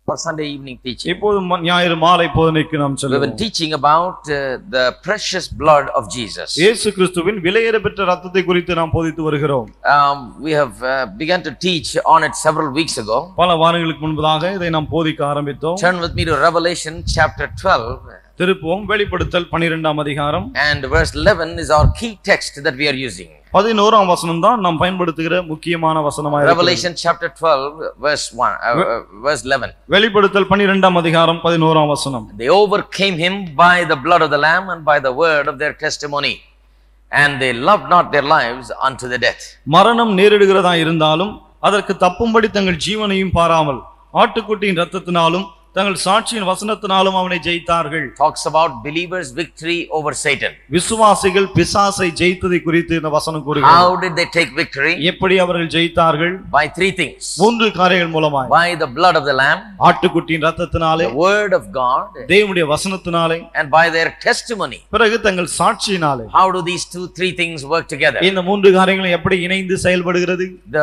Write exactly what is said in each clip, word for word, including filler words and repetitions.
for Sunday evening teaching. இப்போது ஞாயிறு மாலை போதனைக்கு நாம் We செல்வோம். have been teaching about uh, the precious blood of Jesus. இயேசு கிறிஸ்துவின் விலையேற பெற்ற இரத்தத்தை குறித்து நாம் போதித்து வருகிறோம். Um, we have uh, begun to teach on it several weeks ago. பல வாரங்களுக்கு முன்பதாக இதை நாம் போதிக்க ஆரம்பித்தோம். Turn with me to Revelation chapter twelve. திருப்புவோம் வெளிப்படுத்தல் பன்னிரண்டாம் அதிகாரம். And verse eleven is our key text that we are using. பதினோராம் வசனம் தான் நாம் பயன்படுத்துகிற முக்கியமான வசனமாக இருக்கிறது. Revelation chapter twelve verse one uh, uh, verse eleven. வெளிப்படுத்தல் பன்னிரண்டாம் அதிகாரம் பதினோராம் வசனம். They overcame him by the blood of the lamb and by the word of their testimony, and they loved not their lives unto the death. மரணம் நேரிடுகிறதா இருந்தாலும் அதற்கு தப்பும்படி தங்கள் ஜீவனையும் பாராமல் ஆட்டுக்குட்டியின் இரத்தத்தினாலும் தங்கள் சாட்சியின் வசனத்தினாலும் அவனை ஜெயித்தார்கள். Talks about believers' victory over Satan. விசுவாசிகள் பிசாசை ஜெயித்ததை குறித்து இந்த வசனம் கூறுகிறது. How did they take victory? எப்படி அவர்கள் ஜெயித்தார்கள்? By three things. மூன்று காரியங்கள் மூலமாய். By the blood of the lamb, ஆட்டுக்குட்டியின் இரத்தத்தினாலே, the word of God, தேவனுடைய வசனத்தினாலே, and by their testimony. பிறகு தங்கள் சாட்சியினாலே. How do these two three things work together? இந்த மூன்று காரியங்களும் எப்படி இணைந்து செயல்படுகிறது? The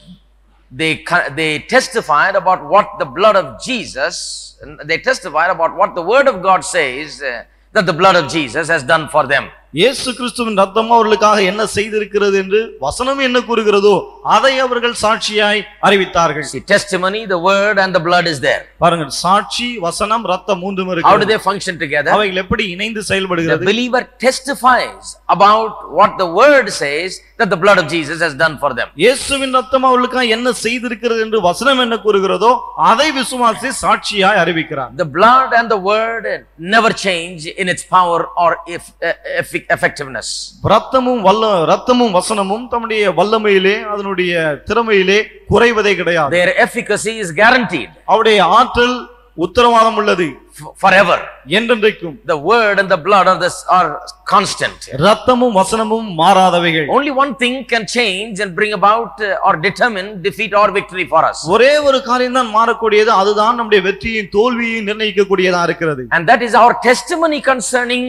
they they testified about what the blood of Jesus, they testified about what the word of God says uh, that the blood of Jesus has done for them. இயேசு கிறிஸ்துவின் இரத்தம் அவர்களுக்காக என்ன செய்திருக்கிறது என்று வசனம் என்ன கூறுகிறதோ அதை அவர்கள் சாட்சியாய் அறிவித்தார்கள். See, testimony, the word and the blood is there. பாருங்கள், சாட்சி, வசனம், இரத்தம் மூன்றும் இருக்கு. How do they function together? அவைகள் எப்படி இணைந்து செயல்படுகிறது? The believer testifies about what the word says that the blood of Jesus has done for them. இயேசுவின் இரத்தம் அவர்களுக்காக என்ன செய்திருக்கிறது என்று வசனம் என்ன கூறுகிறதோ அதை விசுவாசி சாட்சியாய் அறிவிக்கிறார். The blood and the word never change in its power or if, if effectiveness. இரத்தமும் வல்ல இரத்தமும் வசனமும் தம்முடைய வல்லமையிலே அதனுடைய திறமையிலே குறைவதே கிடையாது. Their efficacy is guaranteed. அவருடைய ஆற்றல் உத்தரவாதம் உள்ளது forever. என்றென்றைக்கும். The word and the blood are this are constant. இரத்தமும் வசனமும் மாறாதவைகள். Only one thing can change and bring about uh, or determine defeat or victory for us. ஒரே ஒரு காரியம் தான் மாறக்கூடியது, அதுதான் நம்முடைய வெற்றியின் தோல்வியை நிர்ணயிக்க கூடியதா இருக்கிறது. And that is our testimony concerning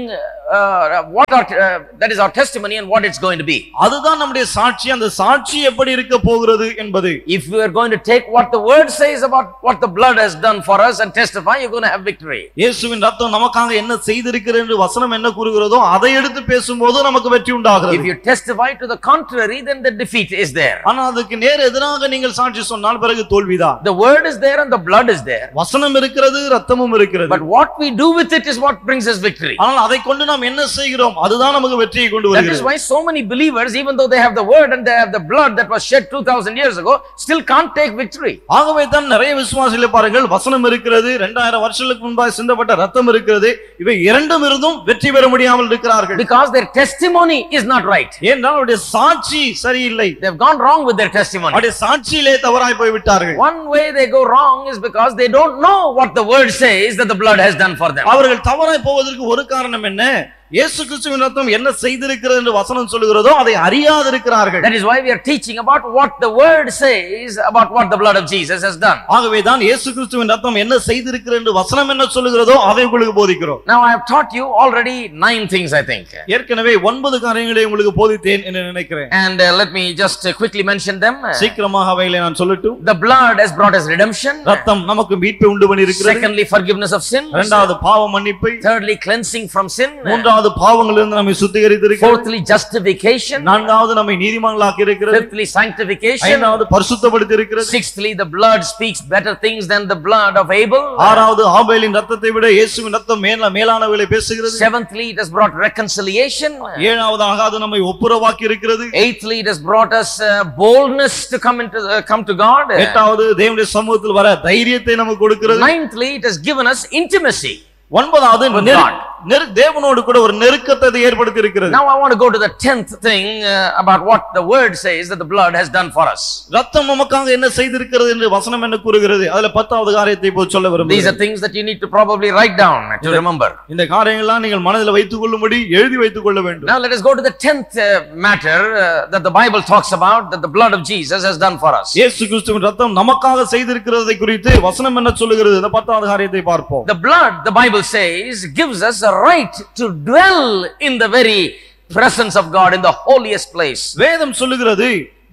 uh, what our uh, that is our testimony and what it's going to be. அதுதான் நம்முடைய சாட்சி, அந்த சாட்சி எப்படி இருக்க போகிறது என்பது. If we are going to take what the word says about what the blood has done for us and testify, you're going to have victory. இயேசுவின் இரத்தம் நமக்காக என்ன செய்திருக்கிறது என்று வசனம் என்ன கூறுகிறதோ அதை எடுத்து பேசும்போது நமக்கு வெற்றி உண்டாகிறது. If you testify to the contrary, then the defeat is there. ஆனா அதுக்கு நேர் எதிராக நீங்கள் சாட்சி சொன்னால் பிறகு தோல்விதான். The word is there and the blood is there. வசனம் இருக்கிறது, இரத்தமும் இருக்கிறது. But what we do with it is what brings us victory. ஆனால் அதை கொண்டு நாம் என்ன செய்கிறோம் அதுதான் நமக்கு வெற்றியை கொண்டு வருகிறது. That is why so many believers, even though they have the word and they have the blood that was shed two thousand years ago, still can't take victory. ஆகவே தான் நிறைய விசுவாசிகளை பாருங்கள், வசனம் இருக்கிறது, இரண்டாயிரம் வருஷங்களுக்கு முன்பாக சிந்தப்பட்ட இரத்தம் இருக்கிறது, இவை இரண்டும் இருந்தும் வெற்றி பெற முடியாமல் இருக்கிறார்கள். Because their testimony is not right. ஏனென்றால் அவருடைய சாட்சி சரியில்லை. They have gone wrong with their testimony. அவருடைய சாட்சியிலே தவறாய் போய் விட்டார்கள். One way they go wrong is because they don't know what the word says that the blood has done for them. அவர்கள் தவறாய் போவதற்கு ஒரு காரணம் என்ன? இயேசு கிறிஸ்துவின் இரத்தம் என்ன செய்திருக்கிறது என்று வசனம் சொல்லுகிறதோ அதை அறியாதிருக்கிறார்கள். That is why we are teaching about what the word says about what the blood of Jesus has done. ஆகவே தான் இயேசு கிறிஸ்துவின் இரத்தம் என்ன செய்திருக்கிறது என்று வசனம் என்ன சொல்லுகிறதோ அதை உங்களுக்கு போதிக்கிறோம். Now I have taught you already nine things, I think. ஏற்கனவே ஒன்பது காரியங்களை உங்களுக்கு போதித்தேன் என்று நினைக்கிறேன். And uh, let me just uh, quickly mention them. சீக்கிரமாக அவைகளை நான் சொல்லட்டும். The blood has brought us redemption. இரத்தம் நமக்கு மீட்பை உண்டு பண்ணி இருக்கிறது. Secondly, forgiveness of sins. இரண்டாவது பாவ மன்னிப்பை. Thirdly, cleansing from sin. மூன்றாவது பாவங்களிலிருந்து நம்மை சுத்திகரித்திருக்கிறது. Fourthly, justification. நான்காவது நம்மை நீதிமான்களாக்கி இருக்கிறது. Fifthly, sanctification. ஐந்தாவது பரிசுத்தப்படுத்தி இருக்கிறது. Sixthly, the blood speaks better things than the blood of Abel. ஆறாவது ஆபேலின் இரத்தத்தை விட இயேசுவின் இரத்தம் மேல மேலானவைகளை பேசுகிறது. Seventhly, it has brought reconciliation. ஏழாவதாக அது நம்மை ஒப்புரவாக்கி இருக்கிறது. Eighthly, it has brought us uh, boldness to come into uh, come to God. எட்டாவது தேவனுடைய சமூகத்தில் வர தைரியத்தை நமக்கு கொடுக்கிறது. Ninthly, it has given us intimacy. ஒன்பதாவது தேவனோடு கூட ஒரு நெருக்கத்தை ஏற்படுத்தி இருக்கிறது. Now I want to go to the tenth thing uh, about what the word says that the blood has done for us. இரத்தம் நமக்காக என்ன செய்திருக்கிறது என்று வசனம் என்ன கூறுகிறது? அதுல பத்தாவது காரியத்தை இப்போ சொல்ல விரும்புகிறேன். These are things that you need to probably write down to remember. இந்த காரியங்கள்லாம் நீங்கள் மனதில் வைத்துக் கொள்ளும்படி எழுதி வைத்துக் கொள்ள வேண்டும். Now let us go to the tenth uh, matter uh, that the Bible talks about that the blood of Jesus has done for us. இயேசு கிறிஸ்துவின் இரத்தம் நமக்காக செய்திருக்கிறதை குறித்து வசனம் என்ன சொல்லுகிறது? இந்த பத்தாவது காரியத்தை பார்ப்போம். The blood, the Bible says, gives us a right to dwell in the very presence of God, in the holiest place. வேதம் சொல்லுகிறது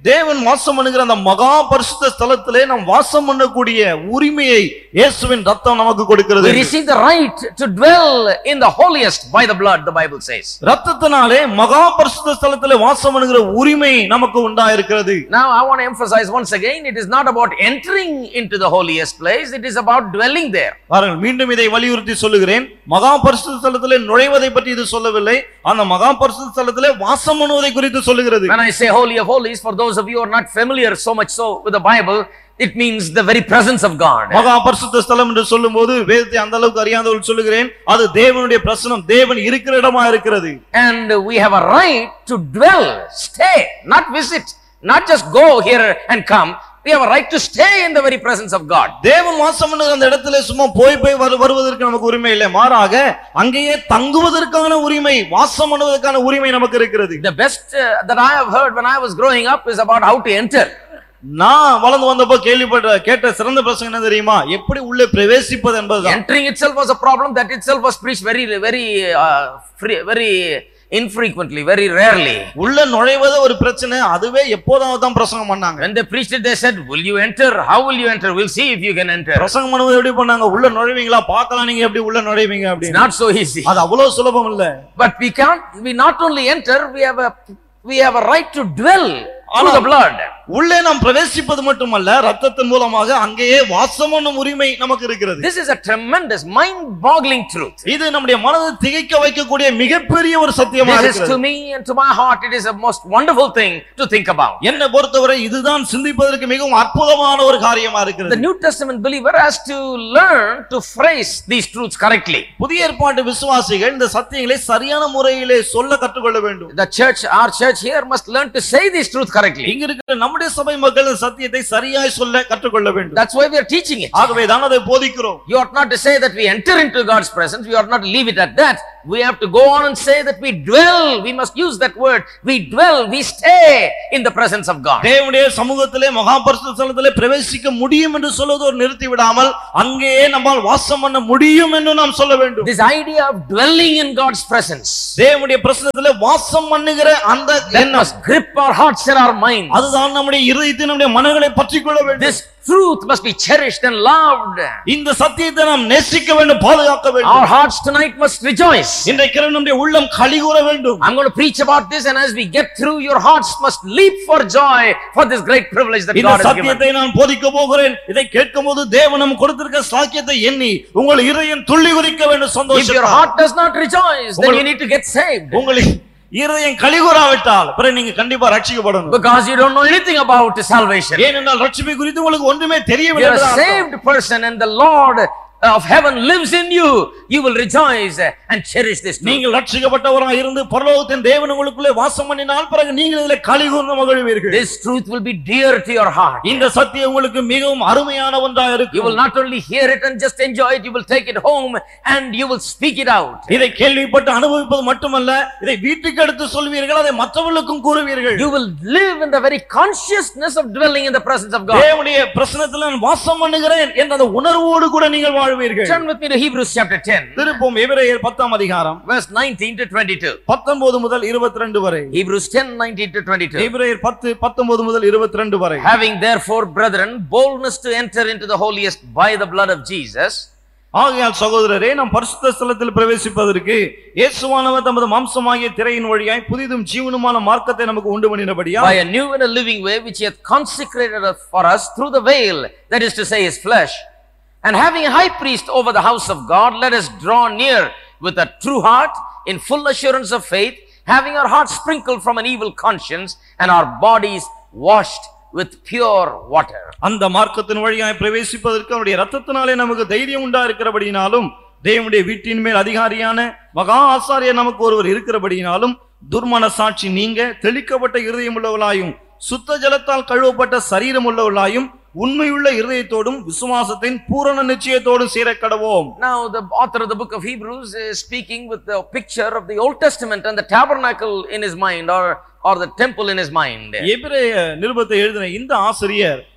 தேவன் வாசம் பண்ணுகிற அந்த மகா பரிசுத்த ஸ்தலத்திலே நாம் வாசம் பண்ணக்கூடிய உரிமையை இயேசுவின் ரத்தம் நமக்கு கொடுக்கிறது. We receive the right to dwell in the holiest by the blood, the Bible says. ரத்தத்தினாலே மகா பரிசுத்த ஸ்தலத்திலே வாசம் பண்ணுகிற உரிமை நமக்கு உண்டாயிருக்கிறது. Now I want to emphasize once again, it is not about entering into the holiest place, it is about dwelling there. பாருங்கள், மீண்டும் இதை வலியுறுத்தி சொல்லுகிறேன். மகா பரிசுத்த ஸ்தலத்திலே நுழைவதை பற்றி இது சொல்லவில்லை, அந்த மகா பரிசுத்த ஸ்தலத்திலே வாசம் பண்ணுவதை குறித்து சொல்லுகிறது. When I say holy of holies, for those of you who are not familiar so much so with the Bible, it means the very presence of God. மகா பரிசுத்த ஸ்தலம் என்று சொல்லும்போது வேதத்தை அந்த அளவுக்கு அறியாதவர்கள் சொல்லுகிறேன், அது தேவனுடைய பிரசன்னம், தேவன் இருக்கிற இடமா இருக்கிறது. And we have a right to dwell, stay, not visit, not just go here and come. We have a right to stay in the very presence of God. தேவன் வாசம் பண்ணுகிற அந்த இடத்திலே சும்மா போய் போய் வருவதற்கு நமக்கு உரிமை இல்லை, மாறாக அங்கேயே தங்குவதற்கான உரிமை, வாசம் பண்ணுவதற்கான உரிமை நமக்கு இருக்கிறது. The best uh, that I have heard when I was growing up is about how to enter. நான் வளர்ந்து வந்தப்போ கேள்விப்பட்ட கேட்ட சிறந்த பிரசங்கம் என்ன தெரியுமா? எப்படி உள்ளே பிரவேசிப்பது என்பதுதான். Entering itself was a problem, that itself was preached very very uh, free, very infrequently, very rarely. உள்ள நுழைவது ஒரு பிரச்சனை, அதுவே எப்போதாவது தான் பிரசங்கம் பண்ணாங்க. When they preached it, they said, will you enter? How will you enter? We'll see if you can enter. பிரசங்கம் பண்ணுவது எப்படி பண்ணாங்க? உள்ள நுழைவீங்களா, பார்க்கலாம் நீங்க எப்படி உள்ள நுழைவீங்க அப்படி. It's not so easy. அது அவ்வளவு சுலபம் இல்ல. But we can't, we not only enter, we have a we have a right to dwell through the blood. உள்ளே நாம் பிரவேசிப்பது மட்டுமல்ல, ரத்தத்தின் மூலமாக அங்கேயே வாசம் பண்ணும் உரிமை நமக்கு இருக்கிறது. This is a tremendous, mind-boggling truth. இது நம்முடைய மனதை திகைக்க வைக்கக்கூடிய மிகப்பெரிய ஒரு சத்தியமா இருக்கிறது. This is to me and to my heart, it is a most wonderful thing to think about. என்னை பொறுத்தவரை இதுதான் சிந்திப்பதற்கு மிகவும் அற்புதமான ஒரு காரியமா இருக்கிறது. The New Testament believer has to learn to phrase these truths correctly. புதிய ஏற்பாட்டு விசுவாசிகள் இந்த சத்தியங்களை சரியான முறையிலே சொல்ல கற்றுக்கொள்ள வேண்டும். The church, our church here must learn to say these truths correctly. இங்க இருக்கிற நம்முடைய சபை மக்கள் சத்தியத்தை சரியாய் சொல்ல கற்றுக்கொள்ள வேண்டும். That's why we are teaching it. ஆகவே தான் அதை போதிக்கிறோம். You ought not to say that we enter into God's presence, we ought not to leave it at that. We have to go on and say that we dwell, we must use that word, we dwell, we stay in the presence of God. தேவனுடைய சமூகத்திலே மகா பரிசுத்த ஸ்தலத்திலே பிரவேசிக்க முடியும் என்று சொல்வதோடு நிறுத்தி விடாமல் அங்கேயே நம்மால் வாசம் பண்ண முடியும் என்று நாம் சொல்ல வேண்டும். This idea of dwelling in God's presence, தேவனுடைய பிரசன்னத்திலே வாசம் பண்ணுகிற அந்த that must grip our hearts and our minds. அதுதான் நம்முடைய இதயத்தை நம்முடைய மனங்களை பற்றிக்கொள்ள வேண்டும். This truth must be cherished and loved. இந்த சத்தியத்தை நாம் நேசிக்க வேண்டும், பாதுகாக்க வேண்டும். Our hearts tonight must rejoice. இன்றைக்கு நம்முடைய உள்ளம் களிகூர வேண்டும். I'm going to preach about this, and as we get through, your hearts must leap for joy for this great privilege that God has given. இந்த சத்தியத்தை நான் போதிக்க போகிறேன். இதை கேட்கும்போது தேவன் நமக்கு கொடுத்திருக்கிற சாக்கியத்தை எண்ணி உங்கள் இதயம் துள்ளி குதிக்க வேண்டும் சந்தோஷம். If your heart does not rejoice, then you need to get saved. உங்களுக்கு இதயம் களிகூராவிட்டால் பிறகு நீங்க கண்டிப்பா ரட்சிக்கப்படணும். Because you don't know anything about salvation. ஏனென்றால் ரட்சிப்பை குறித்து உங்களுக்கு ஒன்றுமே தெரியவில்லை. You are a saved person and the Lord of heaven lives in you. You will rejoice and cherish this truth. நீங்கள் ரட்சிக்கப்பட்டவராக இருந்து பரலோகத்தின் தேவன் உங்களுக்குள்ளே வாசம் பண்ணினால் பிறகு நீங்கள் இதிலே களிகூர்ந்து மகிழ்வீர்கள். This truth will be dear to your heart. இந்த சத்தியம் உங்களுக்கு மிகவும் அருமையான ஒன்றாக இருக்கும். You will not only hear it and just enjoy it, you will take it home and you will speak it out. இதை கேள்விப்பட்டு அனுபவிப்பது மட்டுமல்ல, இதை வீட்டுக்கு எடுத்து சொல்வீர்கள், அதை மற்றவர்களுக்கும் கூறுவீர்கள். You will live in the very consciousness of dwelling in the presence of God. தேவனுடைய பிரசன்னத்தில் நான் வாசம் பண்ணுகிறேன் என்ற அந்த உணர்வோடு கூட நீங்கள் வாழ்வீர்கள். Turn with me to Hebrews chapter ten. திருப்போம் எபிரேயர் பத்தாம் அதிகாரம் verse nineteen to twenty-two. பத்தொன்பது முதல் இருபத்தி இரண்டு வரை. Hebrews ten nineteen to twenty-two. எபிரேயர் பத்து பத்தொன்பது முதல் இருபத்தி இரண்டு வரை. Having therefore, brethren, boldness to enter into the holiest by the blood of Jesus. ஆகையால் சகோதரரே, நாம் பரிசுத்த ஸ்தலத்தில் பிரவேசிப்பதற்கு இயேசுவானவர் தமது மாம்சமாகிய திரையின் வழியாய் புதிதும் ஜீவனுமான மார்க்கத்தை நமக்கு உண்டு பண்ணினபடியா, by a new and a living way which he hath consecrated for us through the veil, that is to say, his flesh. And having a high priest over the house of God, let us draw near with a true heart in full assurance of faith, having our hearts sprinkled from an evil conscience and our bodies washed with pure water. அந்த மார்க்கத்தின் வழியாய் பிரவேசிப்பதற்கு அவருடைய இரத்தத்தினாலே நமக்கு தைரியம் உண்டா இருக்கிறபடியினாலும், தேவனுடைய வீட்டின் மேல் அதிகாரியான மகா ஆசாரியர் நமக்கு ஒருவர் இருக்கிறபடியினாலும், துர்மன சாட்சி நீங்க தெளிக்கப்பட்ட இருதயம் உள்ளவர்களாயும் சுத்த ஜலத்தால் கழுவப்பட்ட சரீரம் உள்ளவர்களாயும் உண்மையுள்ள இருதயத்தோடும் விசுவாசத்தின் பூரண நிச்சயத்தோடும் சேரக்கடவோம். Now the author of the book of Hebrews is speaking with the picture of the Old Testament and the tabernacle in his mind, or or the temple in his mind. எபிரேய நிருபத்தை எழுதின இந்த ஆசிரியர்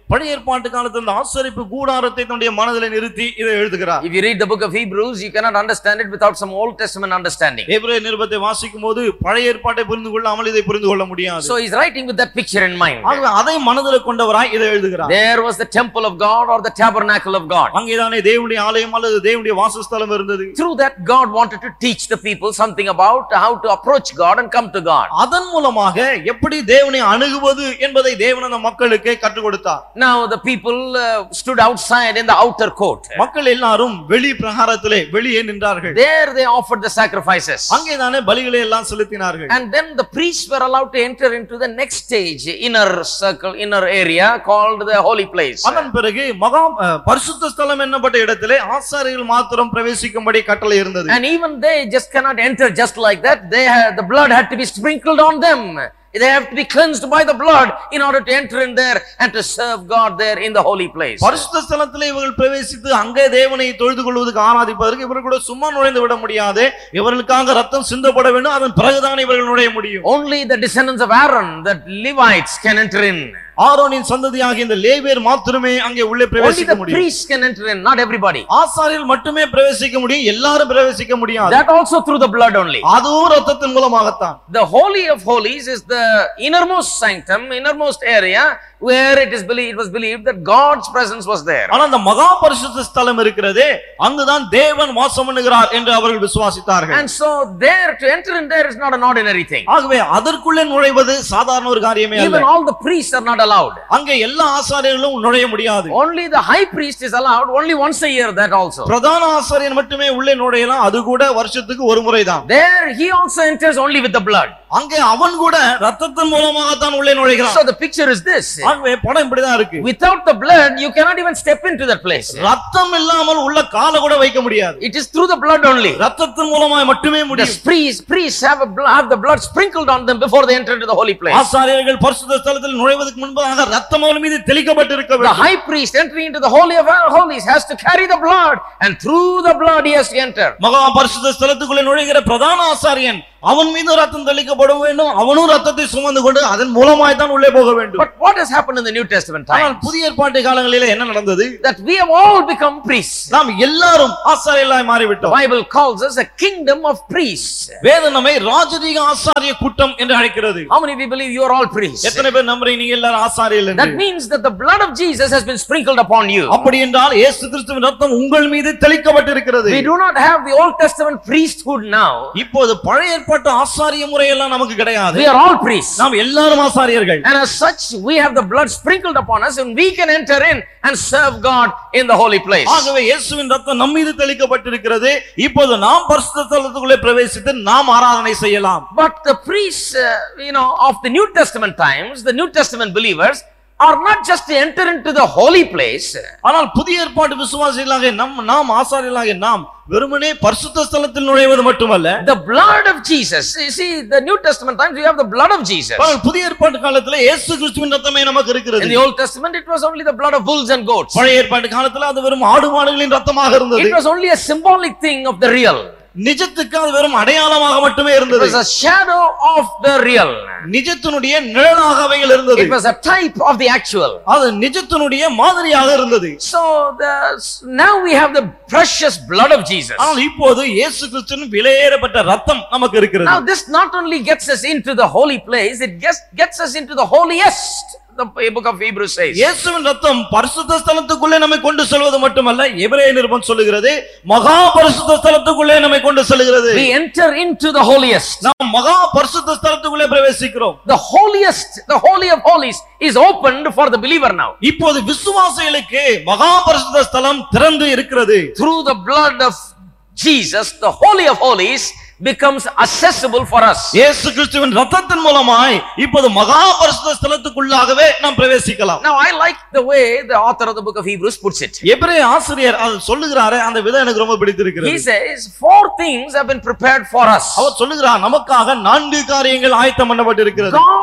பழைய ஏற்பாட்டு காலத்துல அந்த ஆசரிப்பு கூடாரத்தை தன்னுடைய மனதிலே நிறுத்தி இதை எழுதுகிறார். If you read the book of Hebrews, you cannot understand it without some Old Testament understanding. எபிரேய நிருபத்தை வாசிக்கும்போது பழைய ஏற்பாட்டை புரிந்து கொள்ளாமல் இதை புரிந்து கொள்ள முடியாது. So he's writing with that picture in mind. ஆகவே அதை மனதிலே கொண்டவராய் இதை எழுதுகிறார். There was the temple of God or the tabernacle of God. அங்கேதானே தேவனுடைய ஆலயம் அல்லது தேவனுடைய வாசஸ்தலம் இருந்தது. Through that God wanted to teach the people something about how to approach God and come to God. அதன் மூலமாக எப்படி தேவனை அணுகுவது என்பதை தேவன் அந்த மக்களுக்கு கற்றுக் கொடுத்தார். Now the people uh, stood outside in the outer court. மக்கள் எல்லாரும் வெளி பிரகாரத்திலே வெளியே நின்றார்கள். There they offered the sacrifices. அங்கேதானே பலிகளை எல்லாம் செலுத்தினார்கள். And then the priests were allowed to enter into the next stage, inner circle, inner area called the holy place. அதன் பிறகு மகா பரிசுத்த ஸ்தலம் என்னப்பட்ட இடத்திலே ஆசாரியர்கள் மாத்திரம் பிரவேசிக்கும்படி கட்டளை இருந்தது. And even they just cannot enter just like that. They had, the blood had to be sprinkled on them. They have to be cleansed by the blood in order to enter in there and to serve God there in the holy place. பரிசுத்த ஸ்தலத்திலே இவர்கள் பிரவேசித்து அங்கே தேவனை தொழுது கொள்வதற்கு ஆராதிப்பதற்கு இவர்கள் கூட சும்மா நுழைந்து விட முடியாது. இவர்களுக்காக ரத்தம் சிந்தப்பட வேண்டும். அதன் பிறகுதான் இவர்கள் நுழைய முடியும். Only the descendants of Aaron, the Levites, can enter in. ஆரோனின் சந்ததியாகிய இந்த லேவியர் மாத்திரமே அங்கே உள்ளே பிரவேசிக்க முடியும். Only the priests can enter in, not everybody. ஆசாரியர்கள் மட்டுமே பிரவேசிக்க முடியும், எல்லாரும் பிரவேசிக்க முடியாது. That also through the blood only. அதுவும் இரத்தத்தின் மூலமாகத்தான். The holy of holies is the innermost sanctum, innermost area where it is believed, it was believed that God's presence was there. ஆனா அந்த மகா பரிசுத்த ஸ்தலம் இருக்கிறதே, அங்குதான் தேவன் வாசம் பண்ணுகிறார் என்று அவர்கள் விசுவாசித்தார்கள். And so there to enter in there is not an ordinary thing. ஆகவே அதற்குள்ளே நுழைவது சாதாரண ஒரு காரியமே அல்ல. Even all the priests are not allowed. அங்கே எல்லா ஆசாரியர்களும் நுழைய முடியாது. Only the high priest is allowed only once a year, that also. பிரதான ஆசாரியன் மட்டுமே உள்ளே நுழையலாம், அது கூட வருஷத்துக்கு ஒரு முறைதான். There he also enters only with the blood. அங்கே அவன் கூட இரத்தத்தின் மூலமாக தான் உள்ளே நுழைகிறான். So the picture is this. ஆகவே படம் இப்படி தான் இருக்கு. Without the blood you cannot even step into that place. இரத்தம் இல்லாமல் உள்ள காலை கூட வைக்க முடியாது. It is through the blood only. இரத்தத்தின் மூலமாக மட்டுமே முடியும். The priests priests have a have the blood sprinkled on them before they enter into the holy place. ஆசாரியர்கள் பரிசுத்த ஸ்தலத்தில் நுழைவதற்கு முன்பாக இரத்தம் அவர்கள் மீது தெளிக்கப்பட்டிருக்க வேண்டும். The high priest entering into the holy of holies has to carry the blood, and through the blood he has to enter. மகா பரிசுத்த ஸ்தலத்துக்குள்ளே நுழைகிற பிரதான ஆசாரியன் அவன் மீது ரத்தம் தெளிக்கப்பட வேண்டும், அவனும் ரத்தத்தை சுமந்து கொண்டு அதன் மூலமாய் தான் உள்ளே போக வேண்டும். But what has happened in the New Testament times? ஆனால் புதிய ஏற்பாட்டு காலங்களிலே என்ன நடந்தது? That we have all become priests. நாம் எல்லாரும் ஆசாரியர்களாய் மாறிவிட்டோம். Bible calls us a kingdom of priests. வேதம் நம்மை ராஜரீக ஆசாரிய கூட்டம் என்று அழைக்கிறது. How many of you believe you are all priests? எத்தனை பேர் நம்புறீங்க நீங்க எல்லாரும் ஆசாரியர்கள் என்று? That means that the blood of Jesus has been sprinkled upon you. அப்படி என்றால் இயேசு கிறிஸ்துவின் ரத்தம் உங்கள் மீது தெளிக்கப்பட்டிருக்கிறது. We do not have the Old Testament priesthood now. இப்போது பழைய ஏற்பாட்டு ஆசாரிய முறை எல்லாம் நமக்கு கிடையாது. We are all priests. நாம் எல்லாரும் ஆசாரியர்கள். And as such we have the blood sprinkled upon us and we can enter in and serve God in the holy place. ஆகவே இயேசுவின் ரத்தம் நம் மீது தெளிக்கப்பட்டிருக்கிறது. இப்போது நாம் பரிசுத்த ஸ்தலத்துக்குள்ளே பிரவேசித்து நாம் ஆராதனை செய்யலாம். But the priests uh, you know of the New Testament times, the New Testament believers are not just to enter into the holy place. ஆனால் புதிய ஏற்பாட்டு விசுவாசிகளாக நாம் நாம் ஆசாரியர்களாக நாம் வெறுமனே பரிசுத்த ஸ்தலத்தில் நுழைவது மட்டுமல்ல, the blood of Jesus. You see, the New Testament times we have the blood of Jesus. புதிய ஏற்பாட்டு காலத்துல இயேசு கிறிஸ்துவின் ரத்தமே நமக்கு இருக்கிறது. In the Old Testament it was only the blood of bulls and goats. பழைய ஏற்பாட்டு காலத்துல அது வெறும் ஆடு மாடுகளின் ரத்தமாக இருந்தது. It was only a symbolic thing of the real. நிஜத்துக்கு அது வெறும் அடையாளமாக மட்டுமே இருந்தது. It was a shadow of the real. நிஜத்தினுடைய நிழலாக அவைகள் இருந்தது. It was a type of the actual. அது நிஜத்தினுடைய மாதிரியாக இருந்தது. So the now we have the precious blood of Jesus. ஆனால் இப்போது இயேசு கிறிஸ்துவின் விலையேறப்பட்ட ரத்தம் நமக்கு இருக்கிறது. Now this not only gets us into the holy place, it gets gets us into the holiest. The book of Hebrews says. இயேசுவின் ரத்தம் பரிசுத்த ஸ்தலத்துக்குள்ளே நம்மை கொண்டு செல்வது மட்டுமல்ல, எபிரேய நிருபம் சொல்லுகிறது மகா பரிசுத்த ஸ்தலத்துக்குள்ளே நம்மை கொண்டு செல்கிறது. We enter into the holiest. நாம் மகா பரிசுத்த ஸ்தலத்துக்குள்ளே பிரவேசிக்கிறோம். The holiest, the holy of holies is opened for the believer now. இப்போது விசுவாசிகளுக்கு மகா பரிசுத்த ஸ்தலம் திறந்து இருக்கிறது. Through the blood of Jesus, the holy of holies becomes accessible for us. இயேசு கிறிஸ்துவின் இரத்தத்தின் மூலமாய் இப்போது மகா பரிசுத்த ஸ்தலத்துக்குள்ளாகவே நாம் பிரவேசிக்கலாம். Now I like the way the author of the book of Hebrews puts it. எபிரேய ஆசிரியர் அது சொல்லுகிறாரே அந்த விதம் எனக்கு ரொம்ப பிடித்திருக்கிறது. He says four things have been prepared for us. அவர் சொல்லுகிறார் நமக்காக நான்கு காரியங்கள் ஆயத்தம் பண்ணப்பட்டிருக்கிறது. God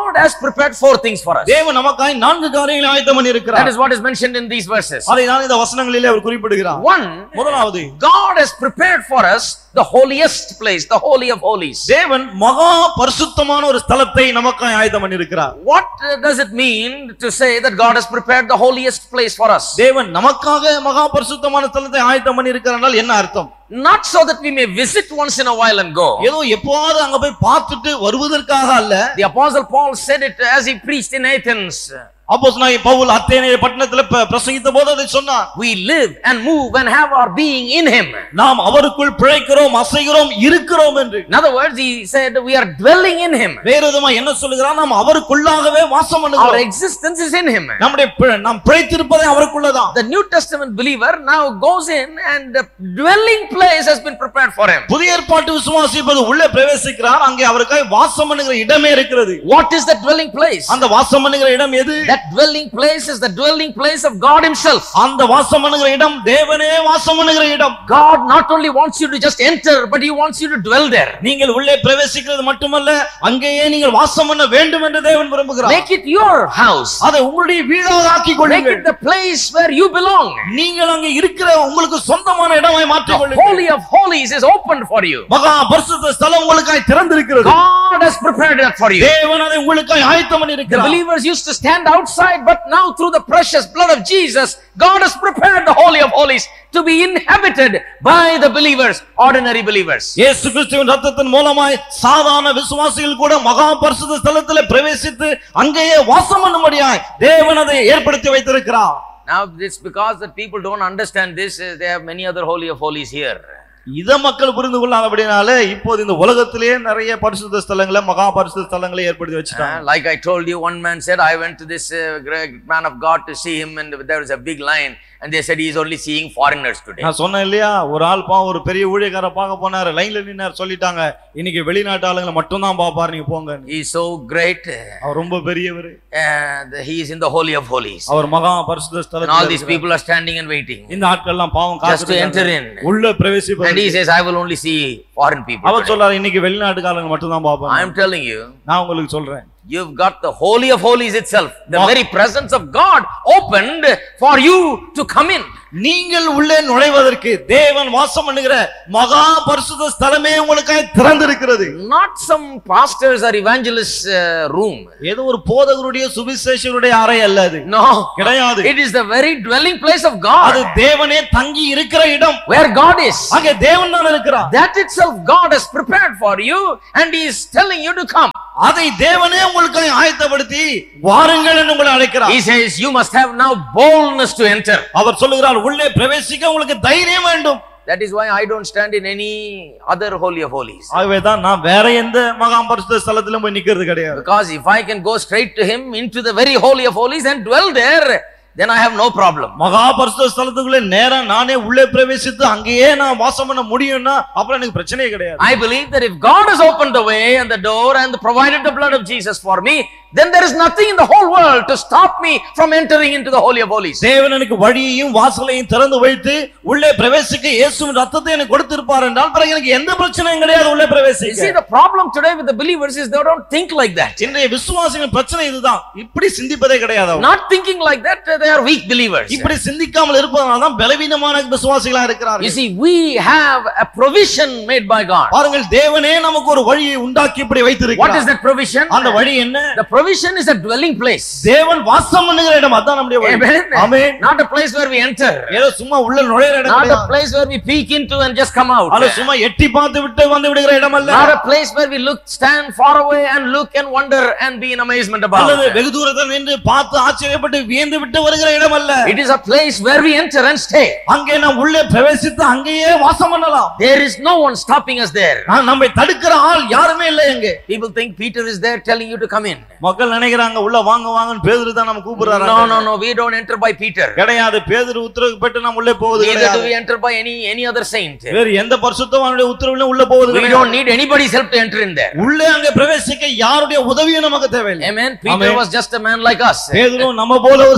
God has prepared four things for us. தேவன் நமக்காய் நான்கு காரியங்களை ஆயத்தம் பண்ணி இருக்கிறார். That is what is mentioned in these verses. அதை தான் இந்த வசனங்களிலே அவர் குறிப்பிடுகிறார். One, முதலாவது, God has prepared for us the holiest place, the holy of holies. தேவன் மகா பரிசுத்தமான ஒரு ஸ்தலத்தை நமக்காய் ஆயத்தம் பண்ணி இருக்கிறார். What does it mean to say that God has prepared the holiest place for us? தேவன் நமக்காக மகா பரிசுத்தமான ஸ்தலத்தை ஆயத்தம் பண்ணி இருக்கிறார் என்றால் என்ன அர்த்தம்? Not so that we may visit once in a while and go. ஏதோ எப்போவாவது அங்க போய் பார்த்துட்டு வருவதற்காக அல்ல. The apostle Paul said it as he preached in Athens. அப்போஸ்தலனாகிய பவுல் அத்தேனே பட்டணத்திலே பிரசங்கித்த போது அதை சொன்னார். We live and move and have our being in him. நாம் அவருக்குள் பிழைக்கிறோம், அசைகிறோம், இருக்கிறோம் என்று. In other words, he said we are dwelling in him. வேற விதமா என்ன சொல்கிறார்? நாம் அவருக்குள்ளாகவே வாசம் பண்ணுகிறோம். Our existence is in him. நம்முடைய நாம் பிழைத்திருப்பதே அவருக்குள்ளதான். The New Testament believer now goes in and the dwelling place has been prepared for him. புதிய ஏற்பாட்டு விசுவாசி இப்போது உள்ளே பிரவேசிக்கிறார். அங்கே அவருக்காய் வாசம் பண்ணுகிற இடமே இருக்கிறது. What is the dwelling place? அந்த வாசம் பண்ணுகிற இடம் எது? That dwelling place is the dwelling place of God himself. அந்த வாசம் பண்ணுகிற இடம் தேவனே வாசம் பண்ணுகிற இடம். God not only wants you to just enter, but he wants you to dwell there. நீங்கள் உள்ளே பிரவேசிக்கிறது மட்டுமல்ல, அங்கேயே நீங்கள் வாசம் பண்ண வேண்டும் என்று தேவன் விரும்புகிறார். Make it your house. அதை உங்களுடைய வீடாக ஆக்கிக் கொள்ளுங்கள். Make it the place where you belong. நீங்கள் அங்கே இருக்கிற உங்களுக்கு சொந்தமான இடமாய் மாற்றிக் கொள்ளுங்கள். The holy of holies is opened for you. மகா பரிசுத்த ஸ்தலம் உங்களுக்காய் திறந்திருக்கிறது. God has prepared it for you. தேவன் அதை உங்களுக்காய் ஆயத்தம் பண்ணி The இருக்கிறார். believers used to stand outside, but now through the precious blood of Jesus, God has prepared the holy of holies to be inhabited by the believers, ordinary believers. இயேசு கிறிஸ்துவின் இரத்தத்தின் மூலமாய் சாதாரண விசுவாசிகள் கூட மகா பரிசுத்த ஸ்தலத்திலே பிரவேசித்து அங்கேயே வாசம் பண்ணும்படியாய் தேவன் அதை ஏற்படுத்தி வைத்திருக்கிறார். Now it's because that people don't understand this, they have many other holy of holies here. இத மக்கள் புரிந்து கொள்ளாதபடினால இப்போது இந்த உலகத்திலேயே நிறைய பரிசுத்த ஸ்தலங்களை மகா பரிசுத்த ஸ்தலங்களை ஏற்படுத்தி வச்சிட்டாங்க. Like I told you, one man said, I went to this uh, great man of God to see him, and there was a big line, and they said he is only seeing foreigners today. நான் சொன்னேன் இல்லையா, ஒரு ஆள் பா ஒரு பெரிய ஊழியக்கார பார்க்க போனாரு, லைன்ல நின்னார், சொல்லிட்டாங்க இன்னைக்கு வெளிநாட்டு ஆளுங்களை மட்டும் தான் பாப்பாரு, நீங்க போங்க. He is so great. அவர் ரொம்ப பெரியவர். And he is in the holy of holies. அவர் மகா பரிசுத்த ஸ்தலத்தில். And all these people are standing and waiting. இந்த ஆட்கள் எல்லாம் பாவம் just to enter in. உள்ள பிரவேசிப்பது. And he says, I will only see foreign people. அவர் சொல்றாரு இன்னைக்கு வெளிநாட்டுக்காரங்க மட்டும் தான் பாப்பாங்க. I am telling you. நான் உங்களுக்கு சொல்றேன். You've got the holy of holies itself, the very presence of God opened for you to come in. நீங்கள் உள்ளே நுழைவதற்கு தேவன் வாசம் பண்ணுகிற மகா பரிசுத்த ஸ்தலமே உங்களுக்காக திறந்திருக்கிறது. Not some pastors or evangelists uh, room. ஏதோ ஒரு போதகருடைய சுவிசேஷருடைய அறை அல்ல அது. No, கிடையாது. It is the very dwelling place of God. அது தேவனே தங்கி இருக்கிற இடம். Where God is. அங்கே தேவன் தான் இருக்கிறார். That itself God has prepared for you, and he is telling you to come. அதை தேவனே உங்களுக்கு ஆயத்தப்படுத்தி வாருங்கள் என்று உங்களை அழைக்கிறார். He says you must have now boldness to enter. அவர் சொல்லுகிறார் உள்ளே பிரவேசிக்க உங்களுக்கு தைரியம் வேண்டும். That is why I don't stand in any other holy of holies. ஆகவே தான் நான் வேற எந்த மகா பரிசுத்த ஸ்தலத்திலும் போய் நிக்கிறது கிடையாது. Because if I can go straight to him into the very holy of holies and dwell there, then I have no problem. மகா பரிசுத்த ஸ்தலத்துக்குள்ளே நேரா நானே உள்ளே பிரவேசித்து அங்கேயே நான் வாசம் பண்ண முடியும்னா அப்புறம் எனக்கு பிரச்சனையே கிடையாது. I believe that if God has opened the way and the door and provided the blood of Jesus for me, then there is nothing in the whole world to stop me from entering into the holy of holies. தேவன் எனக்கு வழியையும் வாசலையும் திறந்து வைத்து உள்ளே பிரவேசிக்க இயேசுவின் இரத்தத்தை எனக்கு கொடுத்திருப்பார் என்றால் பிறகு எனக்கு எந்த பிரச்சனையும் கிடையாது உள்ளே பிரவேசிக்க. You see, the problem today with the believers is they don't think like that. இன்றைய விசுவாசிகளின் பிரச்சனை இதுதான், இப்படி சிந்திப்பதே கிடையாது. Not thinking like that, they are weak believers. இப்படி சிந்திக்காமல் இருப்பதனால தான் பலவீனமான விசுவாசிகளா இருக்கிறார்கள். You see, we have a provision made by God. பாருங்கள், தேவனே நமக்கு ஒரு வழியை உண்டாக்கி இப்படி வைத்திருக்கிறார். What is that provision? அந்த வழி என்ன? The provision is a dwelling place. தேவன் வாசம் பண்ணுகிற இடம், அதான் நம்முடைய வழி. Amen. Not a place where we enter. ஏதோ சும்மா உள்ள நுழையிற இடம் Not கிடையாது. a place where we peek into and just come out. அல்ல சும்மா எட்டி பார்த்து விட்டு வந்து விடுகிற இடம் அல்ல. Not a place where we look, stand far away and look and wonder and be in amazement about. அல்லது வெகு தூரத்தில் நின்று பார்த்து ஆச்சரியப்பட்டு வியந்து விட்டு வருகிற இடம் அல்ல. It is a place where we enter and stay. அங்கே நாம் உள்ளே பிரவேசித்து அங்கேயே வாசம் பண்ணலாம். There is no one stopping us there. நம்மை தடுக்கிற ஆள் யாருமே இல்லை அங்கே. People think Peter is there telling you to come in. மக்கள் நினைக்கிறாங்க உள்ள வாங்க வாங்கன்னு பேதுரு தான் நம்ம கூப்பிடுறாரு. No, no, no, we don't enter by Peter. கிடையாது, பேதுரு உத்தரவு பெற்று நாம் உள்ளே போவது கிடையாது. Neither do we enter by any any other saint. வேற எந்த பரிசுத்தவானுடைய உத்தரவிலும் உள்ள போவது கிடையாது. We don't need anybody's help to enter in there. உள்ளே அங்கே பிரவேசிக்க யாருடைய உதவியும் நமக்கு தேவையில்லை. Amen. Peter was just a man like us. பேதுரு நம்ம போல ஒரு சாதாரண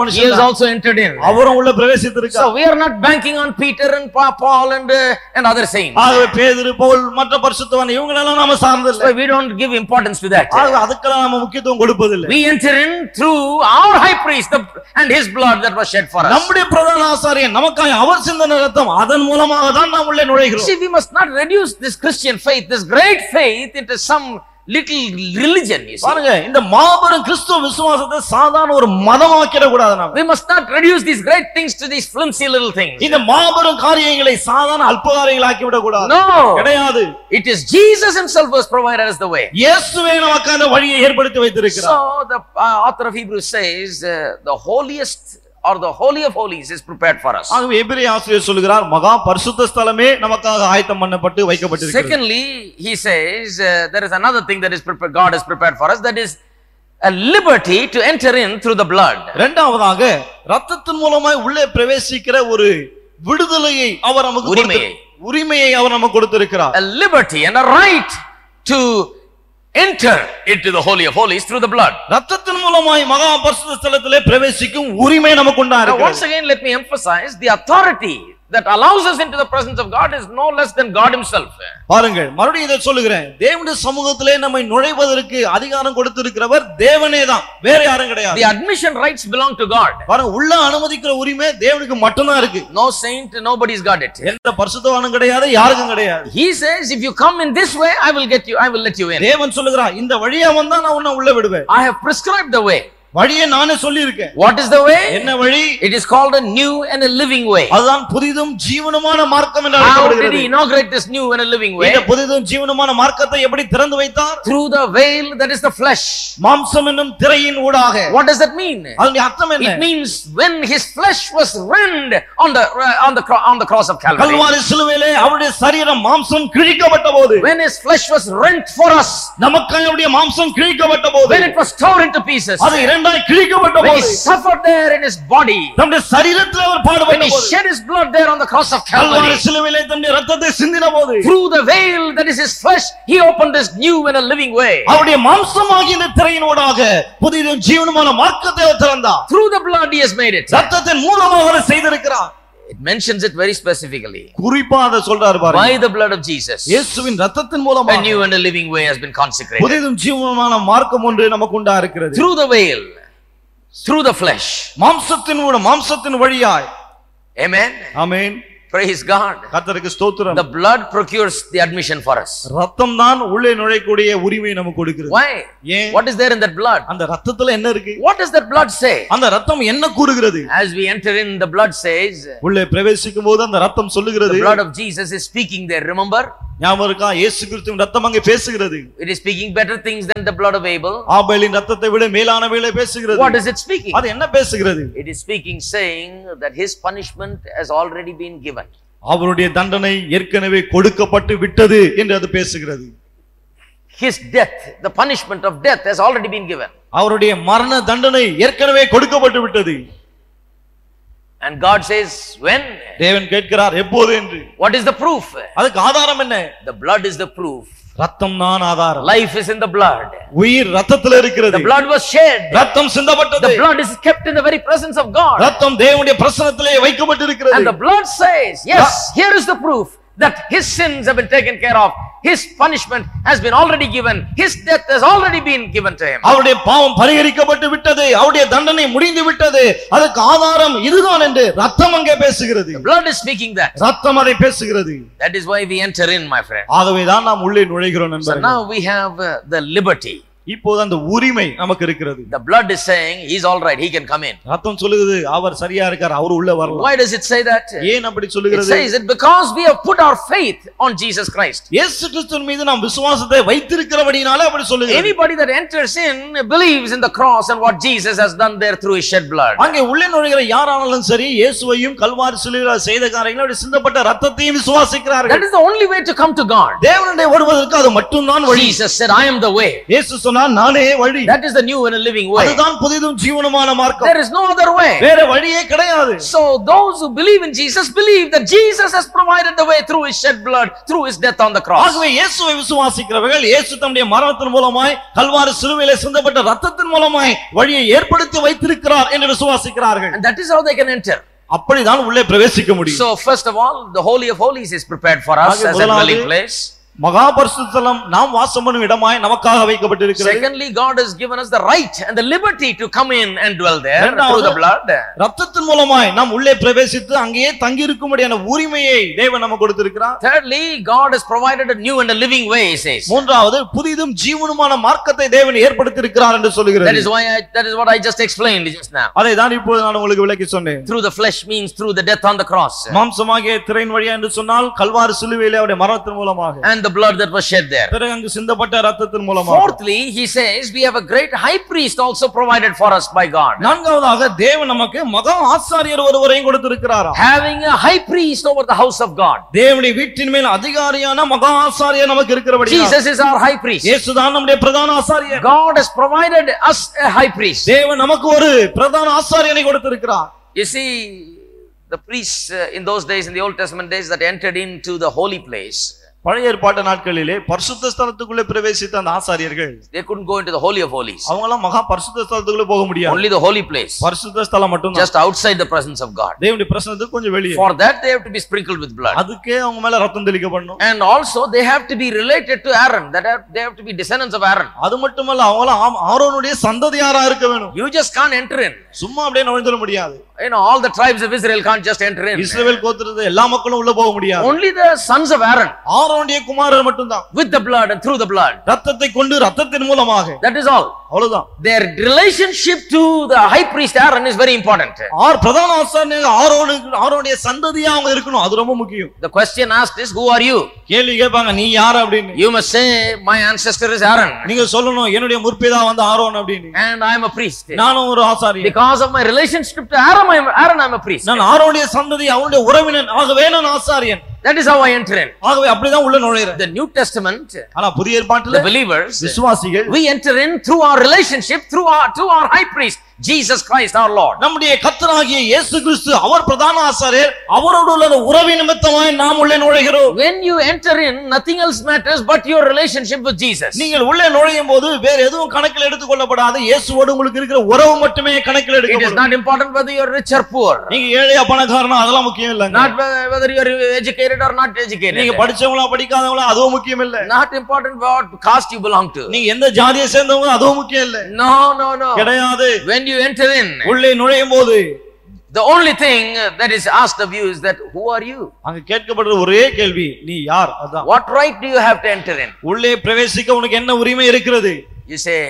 மனுஷன் He has also entered in. அவரும் உள்ள பிரவேசித்திருக்கார். So we are not banking on Peter and Paul and uh, and other saints. ஆகவே பேதுரு பவுல் மற்ற பரிசுத்தவான் இவங்க எல்லாம் நாம சார்ந்தல்ல. So we don't give importance to that. ஆகவே அதுக்கெல்லாம் நாம முக்கியத்துவம் கொடுப்பதில்லை. We enter in through our high priest the, and his blood that was shed for us. நம்முடைய பிரதான ஆசாரியன் நமக்காக அவர் சிந்தின இரத்தம் அதன் மூலமாக தான் நாம் உள்ளே நுழைகிறோம். See, we must not reduce this Christian faith, this great faith, into some little religion. You see, பாருங்க இந்த மாபெரும் கிறிஸ்துவ விசுவாசத்தை சாதாரண ஒரு மதமாக்கிட கூடாது நாம. we must not reduce these great things to these flimsy little things. இந்த மாபெரும் காரியங்களை சாதாரண அல்ப காரியங்களாக்கி விட கூடாது. No, கிடையாது. it is Jesus himself who has provided us the way. இயேசுவே நமக்கு அந்த வழியை ஏற்படுத்தி வைத்திருக்கிறார். So the uh, author of Hebrews says uh, the holiest or the holy of holies is prepared for us. ஆகவே எபிரேய ஆசிரியர் சொல்கிறார் மகா பரிசுத்த ஸ்தலமே நமக்காக ஆயத்தம் பண்ணப்பட்டு வைக்கப்பட்டிருக்கிறது. Secondly, he says uh, there is another thing that is prepared, God has prepared for us, that is a liberty to enter in through the blood. இரண்டாவதாக இரத்தத்தின் மூலமாய் உள்ளே பிரவேசிக்கிற ஒரு விடுதலையை அவர் நமக்கு உரிமையை உரிமையை அவர் நமக்கு கொடுத்திருக்கிறார். A liberty and a right to enter into the holy of holies through the blood. இரத்தத்தின் மூலமாய் மகா பரிசுத்த ஸ்தலத்திலே பிரவேசிக்கும் உரிமை நமக்கு உண்டா Now இருக்கிறது. once again let me emphasize the authority that allows us into the presence of God is no less than God himself. பாருங்கள் மறுபடியும் இதை சொல்லுகிறேன் தேவனுடைய சமூகத்திலே நம்மை நுழைவதற்கு அதிகாரம் கொடுத்திருக்கிறவர் தேவனே தான் வேற யாரும் கிடையாது. The admission rights belong to God. பாருங்க உள்ள அனுமதிக்கிற உரிமை தேவனுக்கு மட்டும்தான் இருக்கு. No saint, nobody's got it. எந்த பரிசுத்தவானும் கிடையாது யாருக்கும் கிடையாது. He says if you come in this way I will get you, I will let you in. தேவன் சொல்லுகிறார் இந்த வழியா வந்தா நான் உன்னை உள்ள விடுவேன். I have prescribed the way. வழியை நானே சொல்லி இருக்கேன். What is the way? என்ன வழி? It is called a new and a living way. அதுதான் புதிதும் ஜீவனுமான மார்க்கம் என்று How did அழைக்கப்படுகிறது. he inaugurate this new and a living way? இந்த புதிதும் ஜீவனுமான மார்க்கத்தை எப்படி திறந்து வைத்தார்? Through the veil that is the flesh. மாம்சம் என்னும் திரையின் ஊடாக. What does that mean? அதனுடைய அர்த்தம் என்ன? It means when his flesh was rent on the uh, on the cro- on the cross of Calvary. Kalvari சிலுவையிலே அவருடைய சரீரம் மாம்சம் கிழிக்கப்பட்ட போது When his flesh was rent for us. நமக்காக அவருடைய மாம்சம் கிழிக்கப்பட்ட போது When it was torn into pieces. அது இரண்டாய் கிழிக்கப்பட்ட When he போது suffered there in his body. தம்முடைய சரீரத்தில் அவர் When பாடுபட்ட he போது shed his blood there on the cross of Kalvari Calvary. சிலுவையிலே தம்முடைய இரத்தத்தை சிந்தின போது Through the veil that is his flesh, he opened this new and a living way. அவருடைய மாம்சமாகிய இந்த திரையின் ஊடாக புதிதும் ஜீவனுமான மார்க்கத்தை அவர் திறந்தார். Through the blood he has made it. இரத்தத்தின் மூலமாக அவர் செய்திருக்கிறார். It mentions it very specifically. குறிப்பா அதை சொல்றாரு பாருங்க. By the blood of Jesus, இயேசுவின் இரத்தத்தின் a மூலமாக new and a living way has been consecrated. புதிதும் ஜீவனுமான மார்க்கம் ஒன்று நமக்கு உண்டா இருக்கிறது. Through the veil, through the flesh. மாம்சத்தின் மூலம் மாம்சத்தின் வழியாய். Amen. ஆமென். Praise God. கர்த்தருக்கு ஸ்தோத்திரம். The blood procures the admission for us. இரத்தம் தான் உள்ளே நுழையக்கூடிய உரிமை நமக்கு கொடுக்கிறது. Why? ஏன்? What is there in that blood? அந்த இரத்தத்துல என்ன இருக்கு? What does that blood say? அந்த இரத்தம் என்ன கூறுகிறது? As we enter in, the blood says, உள்ளே பிரவேசிக்கும் போது அந்த இரத்தம் சொல்லுகிறது. the blood of Jesus is speaking there. Remember? ஞாபகம் இருக்கா? இயேசு கிறிஸ்துவின் இரத்தம் அங்கே பேசுகிறது. It is speaking better things than the blood of Abel. ஆபேலின் இரத்தத்தை விட மேலானவைகளை பேசுகிறது. What is it speaking? அது என்ன பேசுகிறது? It is speaking saying that his punishment has already been given. அவருடைய தண்டனை ஏற்கனவே கொடுக்கப்பட்டு விட்டது என்று அது பேசுகிறது. His death, the punishment of death has already been given. அவருடைய மரண தண்டனை ஏற்கனவே கொடுக்கப்பட்டு விட்டது. And God says, when? தேவன் கேட்கிறார் எப்போது என்று. What is the proof? அதுக்கு ஆதாரம் என்ன? The blood is the proof. ரத்தம் தான் ஆதாரம். Life is in the blood. உயிர் ரத்தத்தில் இருக்கிறது. The blood was shed. ரத்தம் சிந்தப்பட்டது. The blood is kept in the very presence of God. ரத்தம் தேவனுடைய பிரசன்னத்திலே வைக்கப்பட்டிருக்கிறது. And the blood says, yes, here is the proof that his sins have been taken care of. His punishment has been already given. His death has already been given to him. அவருடைய பாவம் பரிகரிக்கப்பட்டு விட்டது. அவருடைய தண்டனை முடிந்து விட்டது. அதுக்கு ஆதாரம் இதுதான் என்று ரத்தம் அங்கே பேசுகிறது. The blood is speaking that. ரத்தம் அதை பேசுகிறது. That is why we enter in, my friend. ஆகவே தான் நாம் உள்ளே நுழைகிறோம் So நண்பர்களே. now we have uh, the liberty. இப்போது அந்த உரிமை நமக்கு இருக்கிறது. The blood is saying he's all right, he can come in. ரத்தம் சொல்லுகிறது அவர் சரியா இருக்கார் அவர் உள்ள வரலாம். Why does it say that? ஏன் அப்படி It சொல்லுகிறது? says it because we have put our faith on Jesus Christ. இயேசு கிறிஸ்துவின் மீது நாம் விசுவாசத்தை வைத்திருக்கிறபடினாலே அப்படி சொல்லுகிறது. Anybody that enters in believes in the cross and what Jesus has done there through his shed blood. அங்கே உள்ளே நுழைகிற யாரானாலும் சரி இயேசுவையும் கல்வாரி சிலுவையில் செய்த காரியங்களை அவருடைய சிந்தப்பட்ட ரத்தத்தையும் விசுவாசிக்கிறார்கள். That is the only way to come to God. தேவனுடைய வருவதற்கு அது மட்டும்தான் வழி. Jesus said, I am the way. இயேசு சொன்னார் சொல்கிறான், நானே வழி. That is the new and a living way. அதுதான் புதிதும் ஜீவனுமான மார்க்கம். There is no other way. வேற வழியே கிடையாது. So those who believe in Jesus believe that Jesus has provided the way through his shed blood, through his death on the cross. ஆகவே இயேசுவை விசுவாசிக்கிறவர்கள் இயேசு தம்முடைய மரணத்தின் மூலமாய் கல்வாரி சிலுவையிலே சிந்தப்பட்ட இரத்தத்தின் மூலமாய் வழியை ஏற்படுத்தி வைத்திருக்கிறார் என்று விசுவாசிக்கிறார்கள். And that is how they can enter. அப்படிதான் உள்ளே பிரவேசிக்க முடியும். So first of all, the Holy of Holies is prepared for us as a dwelling place. மகா பரிசுத்த ஸ்தலம் நாம் வாசம் பண்ணும் இடமாய் நமக்காக வைக்கப்பட்டிருக்கிறது. Secondly, God has given us the right and the liberty to come in and dwell there through the blood. இரத்தத்தின் மூலமாய் நாம் உள்ளே பிரவேசித்து அங்கேயே தங்கி இருக்கும்படியான உரிமையை தேவன் நமக்கு கொடுத்திருக்கிறார். Thirdly, God has provided a new and a living way, he says. மூன்றாவது புதிதும் ஜீவனுமான மார்க்கத்தை தேவன் ஏற்படுத்தி இருக்கிறார் என்று சொல்கிறார். That is why I, that is what I just explained just now. அதை தான் இப்போது நான் உங்களுக்கு விளக்கி சொன்னேன். Through the flesh means through the death on the cross. மாம்சமாகிய திரையின் வழியா என்று சொன்னால் கல்வாரி சிலுவையிலே அவருடைய மரணத்தின் மூலமாக. And the blood that was shed there. பிறகு அங்கு சிந்தப்பட்ட இரத்தத்தின் மூலமாக. Fourthly, he says we have a great high priest also provided for us by God. நான்காவதாக தேவன் நமக்கு மகா ஆசாரியர் ஒருவரையும் கொடுத்திருக்கிறார். Having a high priest over the house of God. தேவனுடைய வீட்டின் மேல் அதிகாரியான மகா ஆசாரியர் நமக்கு இருக்கிறபடி. Jesus is our high priest. இயேசுதான் நம்முடைய பிரதான ஆசாரியர். God has provided us a high priest. தேவன் நமக்கு ஒரு பிரதான ஆசாரியனை கொடுத்திருக்கிறார். You see, the priests uh, in those days, in the Old Testament days, that entered into the holy place, பழைய ஏற்பாட்டு நாட்களிலே பரிசுத்த ஸ்தலத்துக்குள்ளே பிரவேசித்த அந்த ஆசாரியர்கள், they couldn't go into the holy of holies. அவங்க எல்லாம் மகா பரிசுத்த ஸ்தலத்துக்குள்ளே போக முடியாது. Only the holy place, பரிசுத்த ஸ்தலம் மட்டும் தான், just outside the presence of God. தேவனுடைய பிரசன்னத்துக்கு கொஞ்சம் வெளியே. For that they have to be sprinkled with blood. அதுக்கே அவங்க மேல ரத்தம் தெளிக்கப்படணும். And also they have to be related to Aaron. That have, they have to be descendants of Aaron. அது மட்டுமல்ல, அவங்க எல்லாம் ஆரோனுடைய சந்ததியாரா இருக்க வேணும். You just can't enter in. சும்மா அப்படியே நுழைஞ்சிட முடியாது. You know, all the tribes of Israel can't just enter in. இஸ்ரவேல் கோத்திரத்து எல்லா மக்களும் உள்ள போக முடியாது. Only the sons of Aaron. ஆரோனுடைய குமாரர் மட்டும் தான். With the blood and through the blood. ரத்தத்தை கொண்டு ரத்தத்தின் மூலமாக. That is all. அவ்வளவுதான். Their relationship to the high priest Aaron is very important. R பிரதான ஆசாரியர் ஆரோனுக்கு ஆரோனுடைய சந்ததியா அவங்க இருக்கணும். அது ரொம்ப முக்கியம். The question asked is, who are you? கேள்வி கேட்பாங்க, நீ யார் அப்படின்னு. You must say, my ancestor is Aaron. நீங்க சொல்லணும், என்னுடைய முற்பிதா வந்து ஆரோன் அப்படின்னு. And I am a priest. நானும் ஒரு ஆசாரியர். Because of my relationship to Aaron, I am Aaron, I am a priest. நான் ஆரோனுடைய சந்ததி, அவனுடைய உறவினன், ஆகவே நான் ஆசாரியன். That is how I enter in. ஆகவே அப்படிதான் உள்ள நுழைறேன். The New Testament, ஆனா புதிய ஏற்பாட்டிலே the believers, விசுவாசிகள், we enter in through our relationship through our to our high priest Jesus Christ our Lord. நம்முடைய கர்த்தராகிய இயேசு கிறிஸ்து அவர் பிரதான ஆசாரியர், அவரோடு உள்ள உறவின் நிமித்தமாய் நாம் உள்ளே நுழைகிறோம். When you enter in, nothing else matters but your relationship with Jesus. நீங்கள் உள்ளே நுழையும் போது வேற எதுவும் கணக்கில் எடுத்துக் கொள்ளப்படாது. இயேசுவோடு உங்களுக்கு இருக்கிற உறவு மட்டுமே கணக்கில் எடுக்கப்படும். It is not important whether you are rich or poor. நீங்க ஏழையா பணக்காரனா அதெல்லாம் முக்கியம் இல்ல. Not whether you are educated or not educated. நீங்க படிச்சவங்களா படிக்காதவங்களா அதுவும் முக்கியம் இல்ல. Not important what caste you belong to. நீங்க எந்த ஜாதியை சேர்ந்தவங்க அதுவும் முக்கியம் இல்ல. No no no. கிடையாது. When you enter in, உள்ளே நுழையும் போது the only thing that is asked of you is that who are you? அங்க கேட்கப்படுற ஒரே கேள்வி, நீ யார்? அதான். What right do you have to enter in? உள்ளே பிரவேசிக்க உனக்கு என்ன உரிமை இருக்கிறது? You say,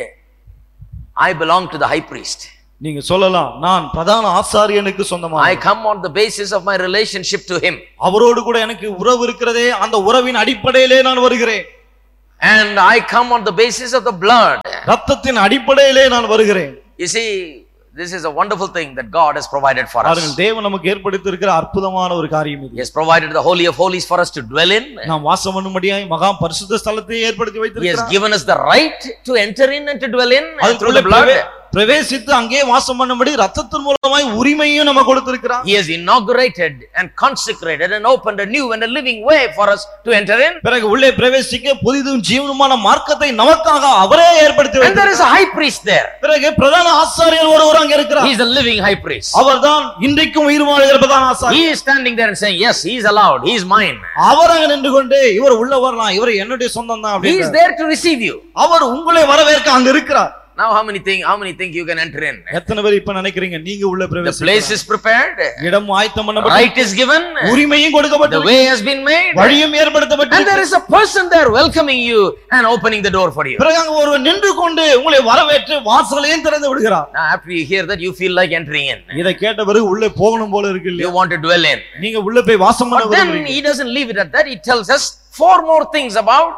I belong to the high priest. நீங்க சொல்லலாம், நான் பிரதான ஆசாரியனுக்கு சொந்தமா. I come on the basis of my relationship to him. அவரோடு கூட எனக்கு உறவு இருக்கிறதே, அந்த உறவின் அடிப்படையிலே நான் வருகிறேன். And I come on the basis of the blood. ரத்தத்தின் அடிப்படையிலே நான் வருகிறேன். You see, this is a wonderful thing that God has provided for us. தேவன் நமக்கு ஏற்படுத்தி இருக்கிற அற்புதமான ஒரு காரியம் இது. He has provided the holy of holies for us to dwell in. நாம் வாசம் பண்ணும்படியாய் மகா பரிசுத்த ஸ்தலத்தை ஏற்படுத்தி வைத்திருக்கிறார். He has given us the right to enter in and to dwell in through the blood. பிரவேசித்து அங்கே வாசம் பண்ணும்படி ரத்தத்தின் மூலமாய் உரிமையும் நமக்கு கொடுத்திருக்கிறார். He has inaugurated and consecrated and opened a new and a living way for us to enter in. பிறகு உள்ளே பிரவேசிக்க புதிதும் ஜீவனுமான மார்க்கத்தை நமக்காக அவரே ஏற்படுத்தி வைத்தார். And there is a high priest there. பிறகு பிரதான ஆசாரியர் ஒருவர் அங்கே இருக்கிறார். He is the living high priest. அவர்தான் இன்றைக்கும் உயிர் வாழ்கிற பிரதான ஆசாரியர். He is standing there and saying, yes, he is allowed, he is mine. அவர் அங்கே நின்று கொண்டு, இவர் உள்ள வரலாம், இவர் என்னுடைய சொந்தம் தான் அப்படி. He is there to receive you. அவர் உங்களை வரவேற்க அங்க இருக்கிறார். Now how many think how many think you can enter in? எத்தனை பேர் இப்ப நினைக்கிறீங்க நீங்க உள்ள பிரவேசிக்கலாம்? The place is prepared. இடம் ஆயத்தம் பண்ணப்பட்டது. Right is given. உரிமையும் கொடுக்கப்பட்டது. The way has been made. வழியும் ஏற்படுத்தப்பட்டது. And there is a person there welcoming you and opening the door for you. பிறகு அங்க ஒருவர் நின்று கொண்டு உங்களை வரவேற்று வாசலையும் திறந்து விடுகிறார். Now after you hear that you feel like entering in. இத கேட்ட பிறகு உள்ளே போகணும் போல இருக்கு இல்ல? You want to dwell in. நீங்க உள்ள போய் வாசம் பண்ண விரும்புறீங்க. But then he doesn't leave it at that. He tells us four more things about uh,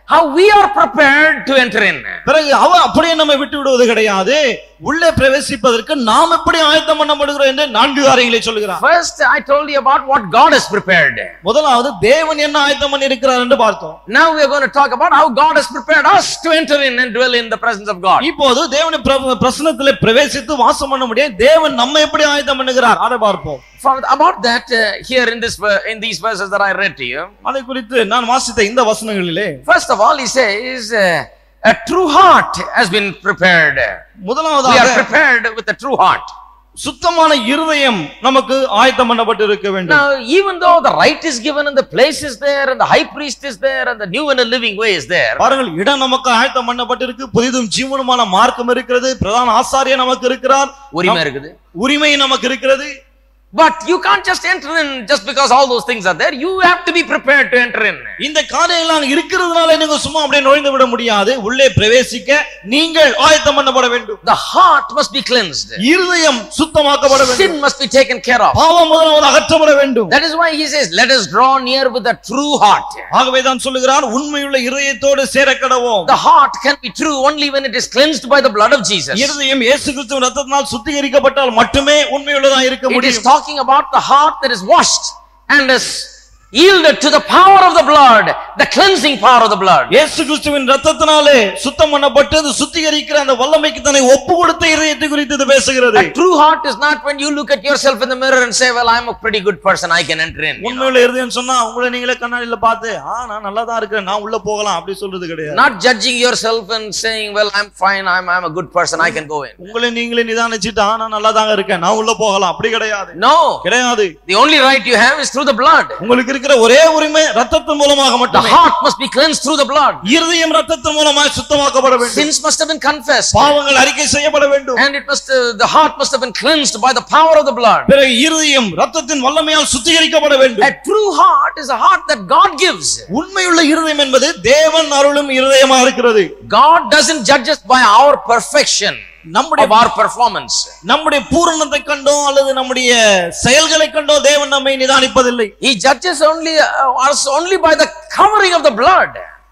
how we are prepared to enter in. பிறகு அவர் அப்படியே நம்மை விட்டு விடுவது கிடையாது. உள்ளே பிரவேசிப்பதற்கு நாம் எப்படி ஆயத்தம் பண்ணப்படுகிறோம் என்று நான்கு காரியங்களை சொல்கிறார். First I told you about what God has prepared. முதலாவது தேவன் என்ன ஆயத்தம் பண்ணி இருக்கிறார் என்று பார்த்தோம். Now we are going to talk about how God has prepared us to enter in and dwell in the presence of God. இப்போது தேவனுடைய பிரசன்னத்திலே பிரவேசித்து வாசம் பண்ண முடிய தேவன் நம்மை எப்படி ஆயத்தம் பண்ணுகிறார் அதை பார்ப்போம். About that uh, here in this in these verses that I read to you. அதை குறித்து நான் வாசித்த இந்த வசனங்களிலே first of all he says uh, a true heart has been prepared. முதலாவதாக we are prepared with a true heart. சுத்தமான இருதயம் நமக்கு ஆயத்தம் பண்ணப்பட்டிருக்க வேண்டும். Now even though the right is given and the place is there and the high priest is there and the new and a living way is there. பாருங்கள் இடம் நமக்கு ஆயத்தம் பண்ணப்பட்டிருக்கு, புதிதும் ஜீவனுமான மார்க்கம் இருக்கிறது, பிரதான ஆசாரியர் நமக்கு இருக்கிறார், உரிமை இருக்குது, உரிமை நமக்கு இருக்கிறது. But you can't just enter in just because all those things are there. You have to be prepared to enter in. இந்த காரியங்கள் இருக்கிறதுனால நீங்க சும்மா அப்படியே நுழைந்து விட முடியாது. உள்ளே பிரவேசிக்க நீங்கள் ஆயத்தம் பண்ணப்பட வேண்டும். The heart must be cleansed. இருதயம் சுத்தமாக்கப்பட வேண்டும். Sin must be taken care of. பாவம் முதலாவது அகற்றப்பட வேண்டும். That is why he says let us draw near with a true heart. ஆகவே தான் சொல்லுகிறார் உண்மையுள்ள இருதயத்தோடு சேரக்கடவோம். The heart can be true only when it is cleansed by the blood of Jesus. இருதயம் இயேசு கிறிஸ்துவின் இரத்தத்தினால் சுத்திகரிக்கப்பட்டால் மட்டுமே உண்மையுள்ளதா இருக்க முடியும். Talking about the heart that is washed and is yielded to the power of the blood, the cleansing power of the blood. இயேசு கிறிஸ்துவின் இரத்தத்தினாலே சுத்தம் பண்ணப்பட்டது சுத்திகரிக்கிற அந்த வல்லமைக்கு தன்னை ஒப்பு கொடுத்த இதயத்தை குறித்து இது பேசுகிறது. A true heart is not when you look at yourself in the mirror and say, well, I am a pretty good person, I can enter in. உண்மையுள்ள இருதயம் சொன்னா உங்களை நீங்களே கண்ணாடியில பார்த்து ஆ நான் நல்லா தான் இருக்கேன் நான் உள்ள போகலாம் அப்படி சொல்றது கிடையாது. Not judging yourself and saying, well, I'm fine, I'm I'm a good person, I can go in. உங்களை நீங்களே நிதானிச்சிட்டு ஆ நான் நல்லா தான் இருக்கேன் நான் உள்ள போகலாம் அப்படி கிடையாது. No, கிடையாது. The only right you have is through the blood. உங்களுக்கு இருக்கிற ஒரே உரிமை இரத்தத்தின் மூலமாக மட்டுமே. The heart must be cleansed through the blood. இருதயம் இரத்தத்தின் மூலமாக சுத்தமாக்கப்பட வேண்டும். Sins must have been confessed. பாவங்கள் அறிக்கை செய்யப்பட வேண்டும். And it must uh, the heart must have been cleansed by the power of the blood. பிறகு இருதயம் இரத்தத்தின் வல்லமையால் சுத்திகரிக்கப்பட வேண்டும். A true heart is a heart that God gives. உண்மையுள்ள இருதயம் என்பது தேவன் அருளும் இருதயமாக இருக்கிறது. God doesn't judge us by our perfection. நம்முடைய our performance, நம்முடைய பூரணத்தை கண்டோ அல்லது நம்முடைய செயல்களை கண்டோ தேவன் நம்மை நிதானிப்பதில்லை. He judges only uh, us only by the covering of the blood.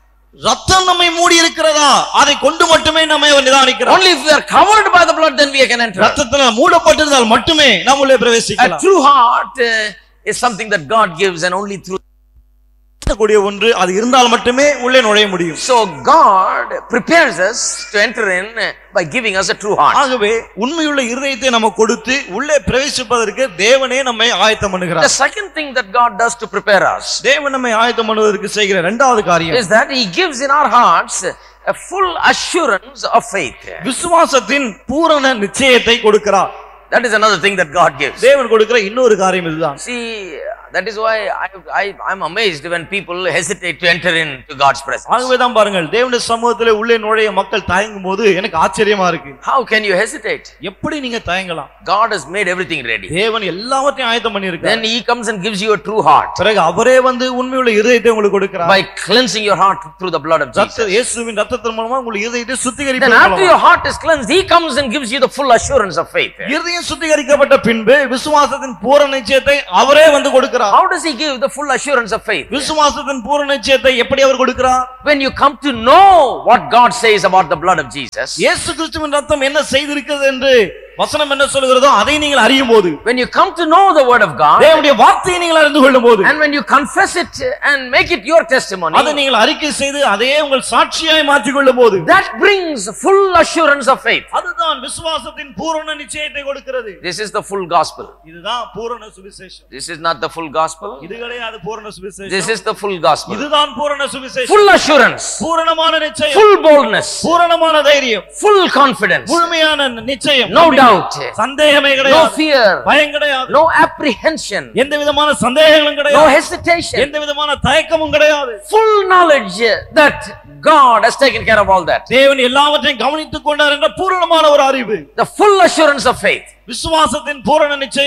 ரத்தம் நம்மை மூடி இருக்கிறதா அதை கொண்டு மட்டுமே நம்மை அவர் நிதானிக்கிறார். Only if we are covered by the blood then we can enter. ரத்தத்தினால் மூடப்பட்டிருந்தால் மட்டுமே நாம் உள்ளே பிரவேசிக்கலாம். A true heart uh, is something that God gives and only through கூடிய ஒன்று அது இருந்தால் மட்டுமே உள்ளே நுழைய முடியும். So God prepares us to enter in by giving us a true heart. ஆகவே உண்மையுள்ள இருதயத்தை நமக்கு கொடுத்து உள்ளே பிரவேசிப்பதற்கு தேவனே நம்மை ஆயத்தம் பண்ணுகிறார். The second thing that God does to prepare us, தேவன் நம்மை ஆயத்தம் பண்ணுவதற்கு செய்கிற இரண்டாவது காரியம் is that he gives in our hearts a full assurance of faith. விசுவாசத்தின் பூரண நிச்சயத்தை கொடுக்கிறார். That is another thing that God gives. தேவன் கொடுக்கிற இன்னொரு காரியம் இதுதான். See, that is why I I I'm amazed when people hesitate to enter into God's presence. ஆகவே தான் பாருங்கள் தேவனுடைய சமூகத்திலே உள்ளே நுழைய மக்கள் தயங்கும்போது எனக்கு ஆச்சரியமா இருக்கு. How can you hesitate? எப்படி நீங்க தயங்கலாம்? God has made everything ready. தேவன் எல்லாவற்றையும் ஆயத்தம் பண்ணி இருக்கார். Then he comes and gives you a true heart. பிறகு அவரே வந்து உண்மையுள்ள இருதயத்தை உங்களுக்கு கொடுக்கிறார். By cleansing your heart through the blood of Jesus. இயேசுவின் இரத்தத்தின் மூலமா உங்கள் இதயத்தை சுத்திகரிப்பார். Then after your heart is cleansed, he comes and gives you the full assurance of faith. இருதயம் சுத்திகரிக்கப்பட்ட பின்பு விசுவாசத்தின் பூரண நிச்சயத்தை அவரே வந்து கொடுக்கிறார். How does he give the full assurance of faith? விசுவாசத்தின் பூரண நிச்சயத்தை எப்படி அவர் கொடுக்கிறார்? When you come to know what God says about the blood of Jesus. இயேசு கிறிஸ்துவின் இரத்தம் என்ன செய்திருக்கிறது என்று வசனம் என்ன சொல்கிறதோ அதை நீங்கள் அறியும்போது, when you come to know the word of God, தேவனுடைய வார்த்தையை நீங்கள் அறிந்து கொள்ளும்போது, and when you confess it and make it your testimony, அதை நீங்கள் அறிக்கை செய்து அதையே உங்கள் சாட்சியாய் மாற்றிக் கொள்ளும்போது, that brings full assurance of faith. அதுதான் விசுவாசத்தின் பூரண நிச்சயத்தை கொடுக்கிறது. This is the full gospel. இதுதான் பூரண சுவிசேஷம். This is not the full gospel. இது கிடையாது பூரண சுவிசேஷம். This is the full gospel. இதுதான் பூரண சுவிசேஷம். Full assurance, பூரணமான நிச்சயம், full boldness, பூரணமான தைரியம், full confidence, முழுமையான நிச்சயம், no doubt, சந்தேகமே no கிடையாது, fear, பயம் கிடையாது, no apprehension, எந்த விதமான சந்தேகங்களும் no கிடையாது, hesitation, எந்த விதமான தயக்கமும் கிடையாது. full knowledge that God has taken care of all that. தேவன் எல்லாவற்றையும் கவனித்துக் கொண்டார் என்ற பூரணமான ஒரு அறிவு. The full assurance of faith. விசுவாசத்தின் பூரண நிச்சயம்.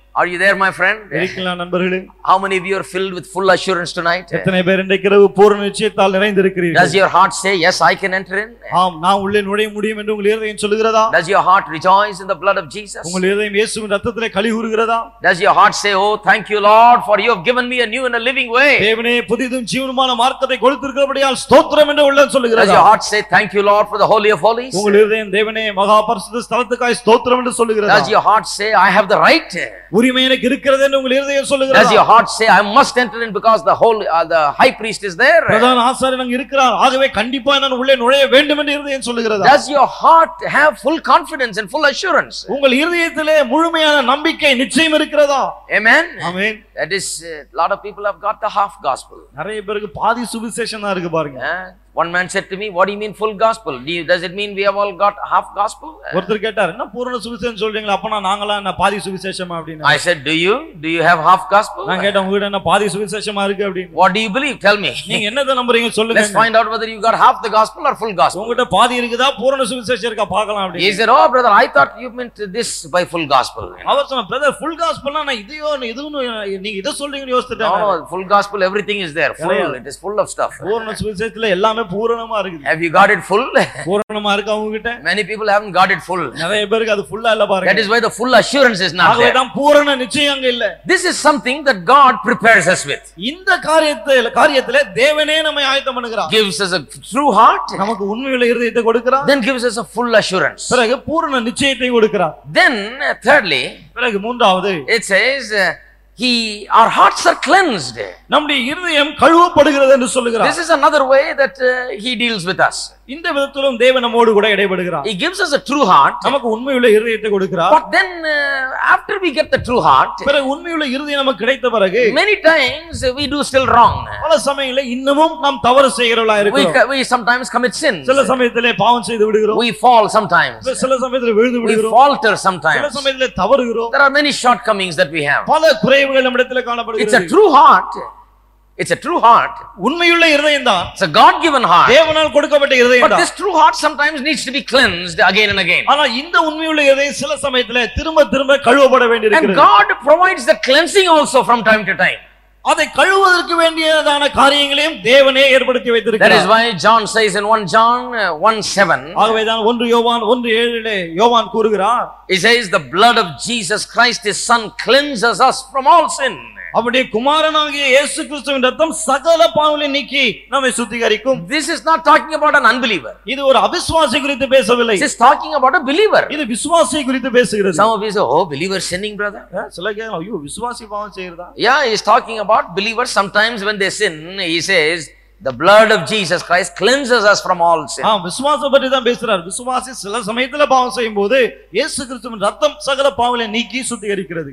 Are you there, my friend? இருக்கீங்களா நண்பர்களே? How many of you are filled with full assurance tonight? எத்தனை பேர் இன்றைக்கு இரவு பூரண நிச்சயத்தால் நிறைந்திருக்கிறீர்கள்? Does your heart say, yes, I can enter in? ஆம், நான் உள்ளே நுழைய முடியும் என்று உங்கள் இதயம் சொல்லுகிறதா? Does your heart rejoice in the blood of Jesus? உங்கள் இதயம் இயேசுவின் இரத்தத்திலே களி கூறுகிறதா? Does your heart say, oh, thank you, Lord, for you have given me a new and a living way? தேவனே புதிதும் ஜீவனுமான மார்க்கத்தை கொடுத்திருக்கிறபடியால் ஸ்தோத்திரம் என்று உள்ளம் சொல்லுகிறதா? Does your heart say, thank you, Lord, for the holy of holies? உங்கள் இதயம் தேவனே மகா பரிசுத்த ஸ்தலத்துக்காய் ஸ்தோத்திரம் என்று சொல்லுகிறதா? Does your heart say, I have the right? உரிமை எனக்கு இருக்கிறது என்று உங்கள் இதயம் சொல்லுகிறதா? Does your heart say, I must enter in because the whole uh, the high priest is there? பிரதான ஆசாரியன் அங்க இருக்கிறார், ஆகவே கண்டிப்பா நான் உள்ளே நுழைய வேண்டும் என்று இதயம் சொல்லுகிறதா? Does your heart have full confidence and full assurance? உங்கள் இதயத்திலே முழுமையான நம்பிக்கை நிச்சயம் இருக்கிறதா? Amen. Amen. That is, a uh, lot of people have got the half gospel. நிறைய பேருக்கு பாதி சுவிசேஷம் தான் இருக்கு பாருங்க. One man said to me, what do you mean full gospel? Do you, does it mean we have all got half gospel? ஒருத்தர் கேட்டார், என்ன பூரண சுவிசேஷம் சொல்றீங்களா? அப்பனா நாங்களா என்ன பாதி சுவிசேஷமா அப்படினா? I said, do you? Do you have half gospel? நான் கேட்டேன், உங்க கிட்ட என்ன பாதி சுவிசேஷமா இருக்கு அப்படினு. What do you believe? Tell me. நீங்க என்னத நம்புறீங்க சொல்லுங்க. Let's find out whether you got half the gospel or full gospel. உங்க கிட்ட பாதி இருக்குதா பூரண சுவிசேஷம் இருக்கா பார்க்கலாம் அப்படினு. He said, oh brother, I thought you meant this by full gospel. அவர் சொன்னா, பிரதர் full gospelனா நான் இதையோ இதுன்னு நீங்க இத சொல்றீங்கன்னு யோசிச்சிட்டேன். No, full gospel everything is there. Full, it is full of stuff. பூரண சுவிசேஷத்துல எல்லாமே பூரணமா இருக்கு. Have you got it full? பூரணமா இருக்கா உங்க கிட்ட? Many people haven't got it full. நிறைய பேருக்கு அது ஃபுல்லா இல்ல பாருங்க. That is why the full assurance is not there. ஆகவே தான் பூரண நிச்சயம் அங்க இல்ல. This is something that God prepares us with. இந்த காரியத்துல காரியத்திலே தேவனே நம்மை ஆயத்தம் பண்ணுகிறார். Gives us a true heart. நமக்கு உண்மையுள்ள இதயத்தை கொடுக்கிறார். Then gives us a full assurance. பிறகு பூரண நிச்சயத்தை கொடுக்கிறார். Then thirdly, பிறகு மூன்றாவது it says uh, he our hearts are cleansed. நம்முடைய இதயம் கழுவப்படுகிறது என்று சொல்லுகிறார். This is another way that uh, he deals with us. இந்த விதத்திலும் தேவன் நம்மோடு கூட இடைபடுகிறார். He gives us a true heart. நமக்கு உண்மையுள்ள இதயத்தை கொடுக்கிறார். But then uh, after we get the true heart, பிறகு உண்மையுள்ள இதயம் நமக்கு கிடைத்த பிறகு many times we do still wrong. பல சமயங்களில் இன்னமும் நாம் தவறு செய்கிறவர்களா இருக்கிறோம். We we sometimes commit sins. சில சமயத்திலே பாவம் செய்து விடுகிறோம். We fall sometimes. சில சமயத்திலே விழுந்து We விடுகிறோம். falter sometimes. சில சமயத்திலே தவறுகிறோம். There are many shortcomings that we have. பல குறைவுகள் நம்மிடத்திலே காணப்படுகிறது. It's a true heart. It's a true heart. உண்மையுள்ள இதயம் தான். It's a God given heart. தேவனால் கொடுக்கப்பட்ட இதயம் தான். But this true heart sometimes needs to be cleansed again and again. ஆனா இந்த உண்மையுள்ள இதயம் சில சமயத்திலே திரும்ப திரும்ப கழுவப்பட வேண்டியிருக்கிறது. And God provides the cleansing also from time to time. அதை கழுவுவதற்கு வேண்டியதான காரியங்களையும் தேவனே ஏற்படுத்தி வைத்திருக்கிறார். That is why John says in First John one seven. ஆகவே தான் ஒன்று யோவான் ஒன்று ஏழிலே யோவான் கூறுகிறார். He says the blood of Jesus Christ his son cleanses us from all sin. அவருடைய குமாரனாகிய இயேசு கிறிஸ்துவின் இரத்தம் சகல பாவங்களை நீக்கி நம்மை சுத்திகரிக்கும். This is not talking about an unbeliever. இது ஒரு அவிசுவாசி குறித்து பேசவில்லை. This is talking about a believer. இது விசுவாசி குறித்து பேசுகிறது. Some of you say, oh, believer sinning, brother. சில கேட்கலாம், ஐயோ விசுவாசி பாவம் செய்யறதா? Yeah, he is talking about believers. Sometimes when they sin, he says the blood of Jesus Christ cleanses us from all sin. ஆ, விசுவாசம் பற்றி தான் பேசுறார். விசுவாசி சில சமயத்துல பாவம் செய்யும்போது இயேசு கிறிஸ்துவின் இரத்தம் சகல பாவங்களை நீக்கி சுத்திகரிக்கிறது.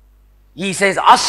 He says us,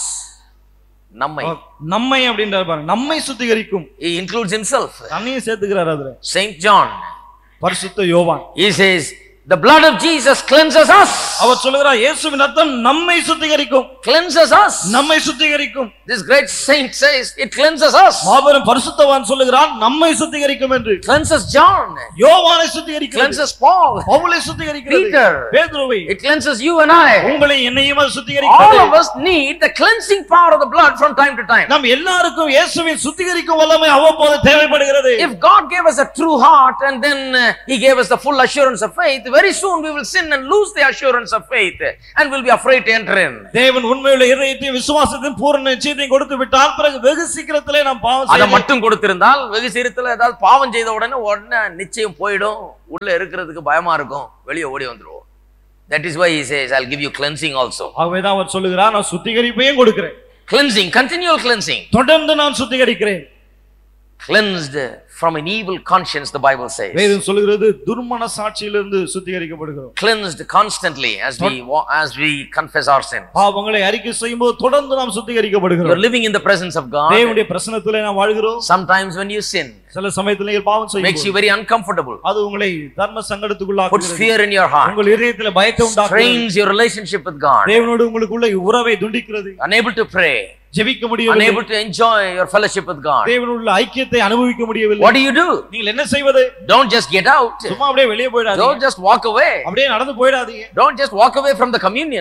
நம்மை நம்மை அப்படின்றார் பாருங்க, நம்மை சுத்திகரிக்கும். He includes himself. தன்னையும் சேர்த்துக்கிறார் அதுல. Saint John, பரிசுத்த யோவான், he says the blood of Jesus cleanses us. அவர் சொல்கிறார் இயேசுவின் இரத்தம் நம்மை சுத்திகரிக்கும். Cleanses us. நம்மை சுத்திகரிக்கும். This great saint says it cleanses us. மாபெரும் பரிசுத்தவான் சொல்கிறார் நம்மை சுத்திகரிக்கும் என்று. Cleanses John. யோவானை சுத்திகரிக்கிறது. Cleanses Paul. பவுலை சுத்திகரிக்கிறது. Peter. பேதுருவை. It cleanses you and I. உங்களை என்னையும் அது சுத்திகரிக்கிறது. All of us need the cleansing power of the blood from time to time. நாம் எல்லாருக்கும் இயேசுவின் சுத்திகரிக்கும் வல்லமை அவ்வப்போது தேவைப்படுகிறது. If God gave us a true heart and then uh, he gave us the full assurance of faith, very soon we will sin and lose the assurance of faith and will be afraid to enter in. தேவன் உண்மையுள்ள இதயத்தையும் விசுவாசத்தையும் பூரண நிச்சயத்தையும் கொடுத்து விட்டால் பிறகு வெகு சீக்கிரத்திலே நாம் பாவம் செய்ய, அத மட்டும் கொடுத்திருந்தால் வெகு சீக்கிரத்துல ஏதாவது பாவம் செய்த உடனே உடனே நிச்சயம் போய்டும், உள்ள இருக்கிறதுக்கு பயமா இருக்கும், வெளியே ஓடி வந்துருவோம். That is why he says I'll give you cleansing also. ஆகவே தான் அவர் சொல்லுகிறார் நான் சுத்திகரிப்பையும் கொடுக்கிறேன். Cleansing, continual cleansing. தொடர்ந்து நான் சுத்திகரிக்கிறேன். Cleansed from an evil conscience, the Bible says. வேதம் சொல்கிறது துர்மன சாட்சியிலிருந்து சுத்திகரிக்கப்படுகிறோம். Cleansed constantly as we as we confess our sins. பாவங்களை அறிக்கை செய்யும்போது தொடர்ந்து நாம் சுத்திகரிக்கப்படுகிறோம். You are living in the presence of God. தேவனுடைய பிரசன்னத்திலே நாம் வாழ்கிறோம். Sometimes when you sin, சில சமயத்துல நீங்கள் பாவம் செய்யும்போது makes you very uncomfortable. அது உங்களை தர்ம சங்கடத்துக்குள்ளாக்குகிறது. Puts fear in your heart. உங்கள் இதயத்திலே பயத்தை உண்டாக்குகிறது. Strains your relationship with God. தேவனோடு உங்களுக்குள்ள உறவை துண்டிக்கிறது. Unable to pray. ஜெபிக்க முடியவில்லை. Unable to enjoy your fellowship with God. தேவனுள்ள ஐக்கியத்தை அனுபவிக்க முடியவில்லை. What do you do? நீங்கள் என்ன செய்வது? Don't just get out. சும்மா அப்படியே வெளியே போய்டாதீங்க. Don't just walk away. அப்படியே நடந்து போய்டாதீங்க. Don't just walk away from the communion.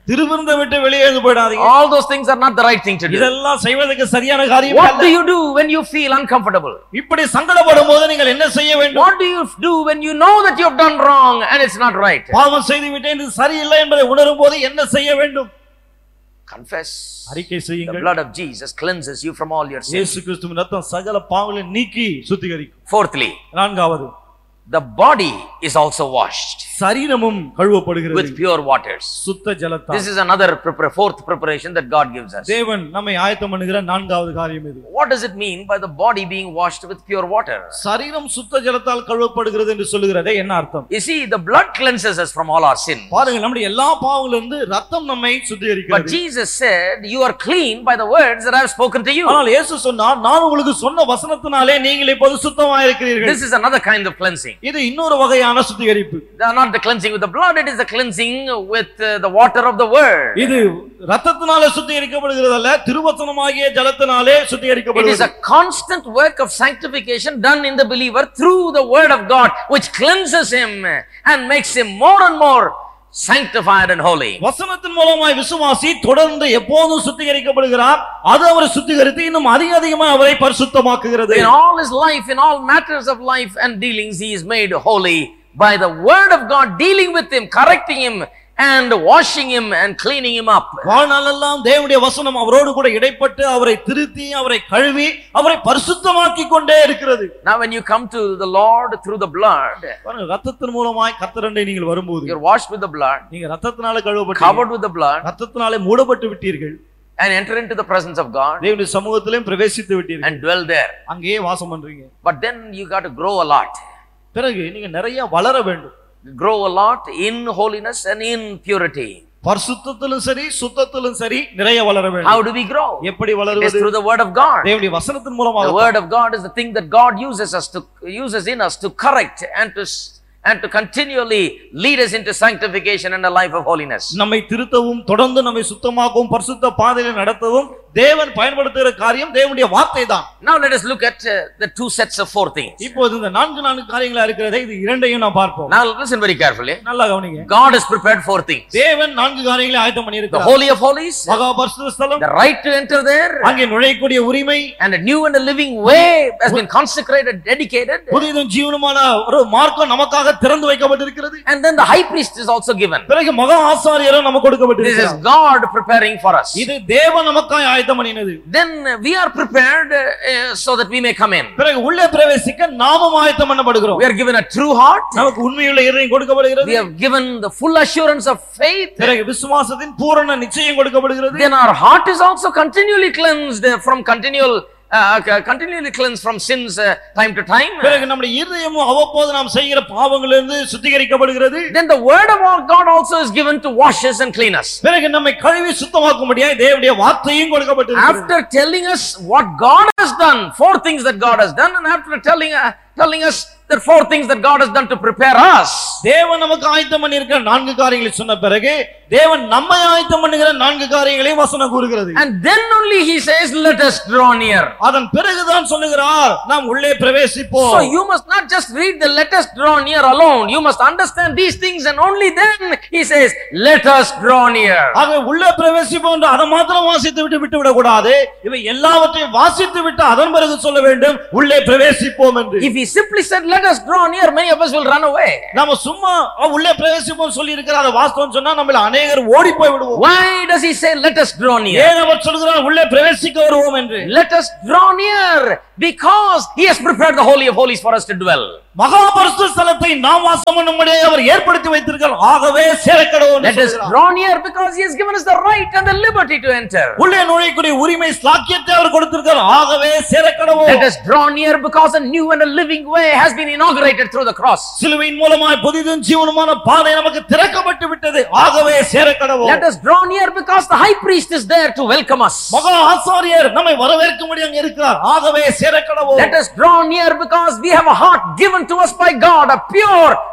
திருவிருந்த விட்டு வெளியே போய்டாதீங்க. All those things are not the right thing to do. இதெல்லாம் செய்வதற்கு சரியான காரியம் அல்ல. What do you do when you feel uncomfortable? இப்படி சங்கடப்படும்போது நீங்கள் என்ன செய்ய வேண்டும்? What do you do when you know that you have done wrong and it's not right? பாவம் செய்து விட்டேன் இது சரியில்லை என்பதை உணரும் போது என்ன செய்ய வேண்டும்? Confess. அறிக்கை செய்யுங்கள். The blood of Jesus cleanses you from all your sins. இயேசு கிறிஸ்துவின் இரத்தம் சகல பாவங்களை நீக்கி சுத்திகரிக்கும். Fourthly, நான்காவது, the body is also washed சரீரமும் கழுவப்படுகிறது with pure waters. சுத்த ஜலத்தால். This is another prepar- fourth preparation that God gives us. தேவன் நம்மை ஆயத்தம் பண்ணுகிற நான்காவது காரியம் இது. What does it mean by the body being washed with pure water? சரீரம் சுத்த ஜலத்தால் கழுவப்படுகிறது என்று சொல்லுகிறதே என்ன அர்த்தம்? You see, the blood cleanses us from all our sins. பாருங்க, நம்முடைய எல்லா பாவங்களிலிருந்து இரத்தம் நம்மை சுத்திகரிக்கிறது. But Jesus said, you are clean by the words that I have spoken to you. ஆனால் இயேசு சொன்னார், நான் உங்களுக்கு சொன்ன வசனத்தினாலே நீங்கள் இப்போது சுத்தமாக இருக்கிறீர்கள். This is another kind of cleansing. இது இன்னொரு வகையான சுத்திகரிப்பு. Not the cleansing with the blood, it is the cleansing with uh, the water of the word. இது இரத்தத்தினாலே சுத்திகரிக்கப்படுகிறது அல்ல, திருவசனமாகிய ஜலத்தினாலே சுத்திகரிக்கப்படுகிறது. It is a constant work of sanctification done in the believer through the word of God, which cleanses him and makes him more and more sanctified and holy. வசனத்தின் மூலமாய் விசுவாசி தொடர்ந்து எப்போதும் சுத்திகரிக்கப்படுகிறார். அது அவரை சுத்திகரித்து இன்னும் அதிக அதிகமாக அவரை பரிசுத்தமாக்குகிறது. In all his life, in all matters of life and dealings, he is made holy by the word of God dealing with him, correcting him and washing him and cleaning him up. வாழ்நாளெல்லாம் தேவனுடைய வசனம் அவரோடு கூட இடைப்பட்டு அவரை திருத்தி அவரை கழுவி அவரை பரிசுத்தமாக்கிக் கொண்டே இருக்கிறது. Now when you come to the Lord through the blood, பாருங்க, இரத்தத்தின் மூலமாய் கர்த்தரண்டை நீங்கள் வரும்போது you are washed with the blood, நீங்க இரத்தத்தினாலே கழுவப்பட்டு covered with the blood, இரத்தத்தினாலே மூடப்பட்டு விட்டீர்கள், and enter into the presence of God தேவனுடைய சமூகத்திலே பிரவேசித்து விட்டீர்கள், and dwell there. அங்கேயே வாசம் பண்றீங்க. But then you got to grow a lot. பிறகு நீங்க நிறைய வளர வேண்டும். Grow a lot in holiness and in purity. பரிசுத்தத்திலும் சரி சுத்தத்திலும் சரி நிறைய வளர வேண்டும். How do we grow? எப்படி It is வளருவது? through the word of God. தேவனுடைய வசனத்தின் மூலமாக. The word of God is the thing that God uses us to uses in us to correct and to and to continually lead us into sanctification and a life of holiness. நம்மை திருத்தவும் தொடர்ந்து நம்மை சுத்தமாக்கவும் பரிசுத்த பாதையில் நடத்தவும் தேவன் பயன்படுத்துகிற காரியம் தேவனுடைய வார்த்தை தான். Now let us look at uh, the two sets of four things. இப்போது இந்த நான்கு நான்கு காரியங்களா இருக்கிறதே இது இரண்டையும் நாம் பார்ப்போம். Now listen very carefully. நல்லா கவனிங்க. God has prepared four things. தேவன் நான்கு காரியங்களை ஆயத்தம் பண்ணி The இருக்கிறார். holy of holies, மகா பரிசுத்த ஸ்தலம், the right to enter there, அங்கே நுழையக்கூடிய உரிமை, and a new and a living way has been consecrated, dedicated. புதிதும் ஜீவனுமான ஒரு மார்க்கம் நமக்காக திறந்து வைக்கப்பட்டிருக்கிறது. And then the high priest is also given. பிறகு மகா ஆசாரியரும் நமக்கு This கொடுக்கப்பட்டிருக்கிறார். is God preparing for us. இது தேவன் நமக்காக ஆயத்தம் பண்ணினது. Then we are prepared uh, so that we may come in. பிறகு உள்ளே பிரவேசிக்க நாமும் ஆயத்தம் பண்ணப்படுகிறோம். We are given a true heart. நமக்கு உண்மையுள்ள இதயம் கொடுக்கப்படுகிறது. We have given the full assurance of faith. பிறகு விசுவாசத்தின் பூரண நிச்சயம் கொடுக்கப்படுகிறது. Then our heart is also continually cleansed from continual uh, continually cleansed from sins uh, time to time. பிறகு நம்முடைய இதயமும் அவ்வப்போது நாம் செய்கிற பாவங்களிலிருந்து சுத்திகரிக்கப்படுகிறது. Then the word of God also is given to wash us and clean us. பிறகு நம்மை கழுவி சுத்தமாக்கும்படியாய் தேவனுடைய வார்த்தையும் கொடுக்கப்பட்டிருக்கிறது. After telling us what God has done, four things that God has done, and after telling uh, telling us the four things that God has done to prepare us, தேவன் நமக்கு ஆயத்தம் பண்ணியிருக்கிற நான்கு காரியங்களை சொன்ன பிறகு தேவன் நம்மை ஆயத்தம் பண்ணுகிற நான்கு காரியங்களை வசனம் கூறுகிறது. and then only he says, let us draw near. அதன் பிறகுதான் சொல்லுகிறார் நாம் உள்ளே பிரவேசிப்போம். So you must not just read the let us draw near alone, you must understand these things, and only then he says, let us draw near. ஆக உள்ளே பிரவேசிப்போம் என்று அதை மாத்திரம் வாசித்து விட்டு விட்டு விட கூடாது. இவை எல்லாவற்றையும் வாசித்து விட்டு அதன் பிறகு சொல்ல வேண்டும் உள்ளே பிரவேசிப்போம் என்று. If he simply said let us draw near, many of us will run away. நாம சும்மா உள்ளே பிரவேசிப்போம் சொல்லி இருக்கிறார் அதை வாஸ்தவம் சொன்னா நம்மள அநேகர் ஓடி போய் விடுவோம். Why does he say let us draw near? ஏன் அவர் சொல்கிறார் உள்ளே பிரவேசிக்க வருவோம் என்று? Let us draw near because he has prepared the holy of holies for us to dwell. மகா பரிசுத்த ஸ்தலத்தை நாம் வாசம் பண்ணும்படியே அவர் ஏற்படுத்தி வைத்திருக்கிறார். ஆகவே சேரக்கடவோம். Let us draw near because he has given us the right and the liberty to enter. உள்ளே நுழையக்கூடிய உரிமை ஸ்லாக்கியத்தை அவர் கொடுத்திருக்கிறார். ஆகவே சேரக்கடவோம். Let us draw near because a new and a living way has been inaugurated through the cross. சிலுவையின் மூலமாய் புதிதும் ஜீவனுமான பாதை நமக்கு திறக்கப்பட்டு விட்டது. ஆகவே சேரக்கடவோம். Let us draw near because the high priest is there to welcome us. மகா ஆசாரியர் நம்மை வரவேற்கும்படி அங்கே இருக்கிறார். ஆகவே சேரக்கடவோம். Let us draw near because we have a heart given to us by God, a pure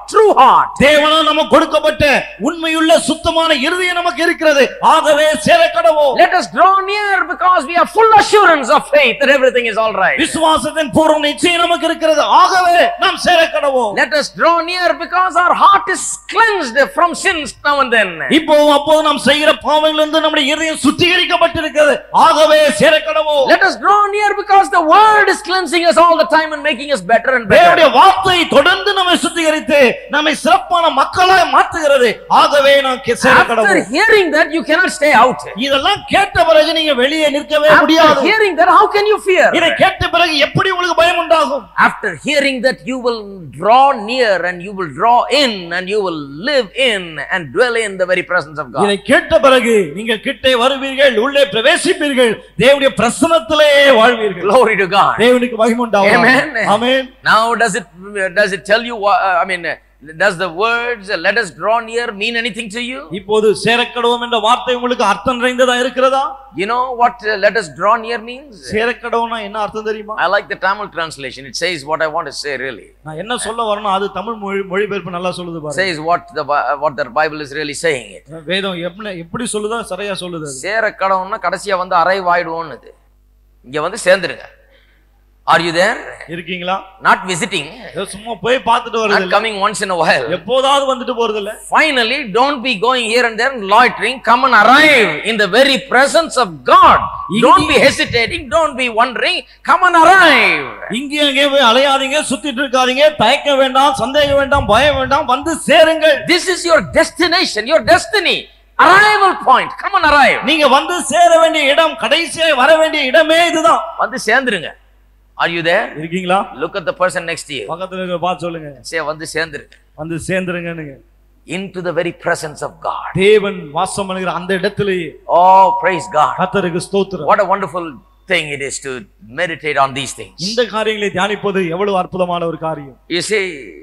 true heart. தேவனால் நமக்கு கொடுக்கப்பட்ட உண்மையுள்ள சுத்தமான இருதயம் நமக்கு இருக்கிறது. ஆகவே சேரக்கடவோம். Let us draw near because we have full assurance of faith that everything is all right. விசுவாசத்தின் பூரண நிச்சயம் நமக்கு இருக்கிறது. ஆகவே நாம் சேரக்கடவோம். Let us draw near because our heart is cleansed from sins now and then. இப்போ அப்போ நாம் செய்கிற பாவங்களிலிருந்து நம்முடைய இதயம் சுத்திகரிக்கப்பட்டிருக்கிறது. ஆகவே சேரக்கடவோம். Let us draw near because the word is cleansing us all the time and making us better and better. தேவனுடைய வார்த்தை தொடர்ந்து நம்மை சுத்திகரித்து நம்மை சிறப்பான மக்களாய் மாற்றுகிறது. ஆகவே நாம் சேரக்கடவோம். After hearing that you cannot stay out. இதெல்லாம் கேட்ட பிறகு நீங்க வெளியே நிற்கவே முடியாது. After hearing that how can you fear? இதை கேட்ட பிறகு எப்படி உங்களுக்கு பயம் உண்டாகும்? After hearing that you will draw near and you will draw in and you will live in and dwell in the very presence of God. இதை கேட்ட பிறகு நீங்கள் கிட்டே வருவீர்கள், உள்ளே பிரவேசிப்பீர்கள், தேவனுடைய பிரசன்னத்திலே வாழ்வீர்கள். Glory to God. தேவனுக்கு மகிமை உண்டாவதாக. Amen. Amen. Now does it does it tell you what, uh, I mean does the words let us draw near mean anything to you? இப்போது சேரக்கடவோம் என்ற வார்த்தை உங்களுக்கு அர்த்தம் நிறைந்ததா இருக்கிறதா? You know what uh, let us draw near means? சேரக்கடவோம்னா என்ன அர்த்தம் தெரியுமா? I like the Tamil translation. It says what I want to say really. நான் என்ன சொல்ல வரணும் அது தமிழ் மொழி மொழிபெயர்ப்பு நல்லா சொல்லுது பாருங்க. Says what the what the Bible is really saying it. வேதம் எப்படி எப்படி சொல்லுதோ சரியா சொல்லுது. சேரக்கடவோம்னா கடைசியா வந்து அரைவ் ஆயிடுவோம்னுது. இங்க வந்து சேர்ந்துருங்க. Are you there? இருக்கீங்களா? Not visiting. சும்மா போய் பார்த்துட்டு வரது இல்ல. Not coming once in a while. எப்போதாவது வந்துட்டு போறது இல்ல. Finally, don't be going here and there and loitering. Come and arrive in the very presence of God. Don't be hesitating. Don't be wondering. Come and arrive. இங்கே அங்கே போய் அலையாதீங்க, சுத்திட்டு இருக்காதீங்க, தயக்க வேண்டாம், சந்தேகம் வேண்டாம், பயம் வேண்டாம், வந்து சேருங்கள். This is your destination, your destiny. Arrival point. Come and arrive. நீங்க வந்து சேர வேண்டிய இடம், கடைசியாக வர வேண்டிய இடமே இதுதான். வந்து சேர்ந்துருங்க. Are you there? இருக்கீங்களா? Look at the person next to you. பக்கத்துல இருக்க பார்த்து சொல்லுங்க. Say வந்து சேர்ந்துருங்க. வந்து சேர்ந்துருங்கன்னு. Into the very presence of God. தேவன் வாசம் பண்ணுகிற அந்த இடத்திலேயே. Oh, praise God. கர்த்தருக்கு ஸ்தோத்திரம். What a wonderful thing it is to meditate on these things. இந்த காரியங்களை தியானிப்பது எவ்வளவு அற்புதமான ஒரு காரியம். You see,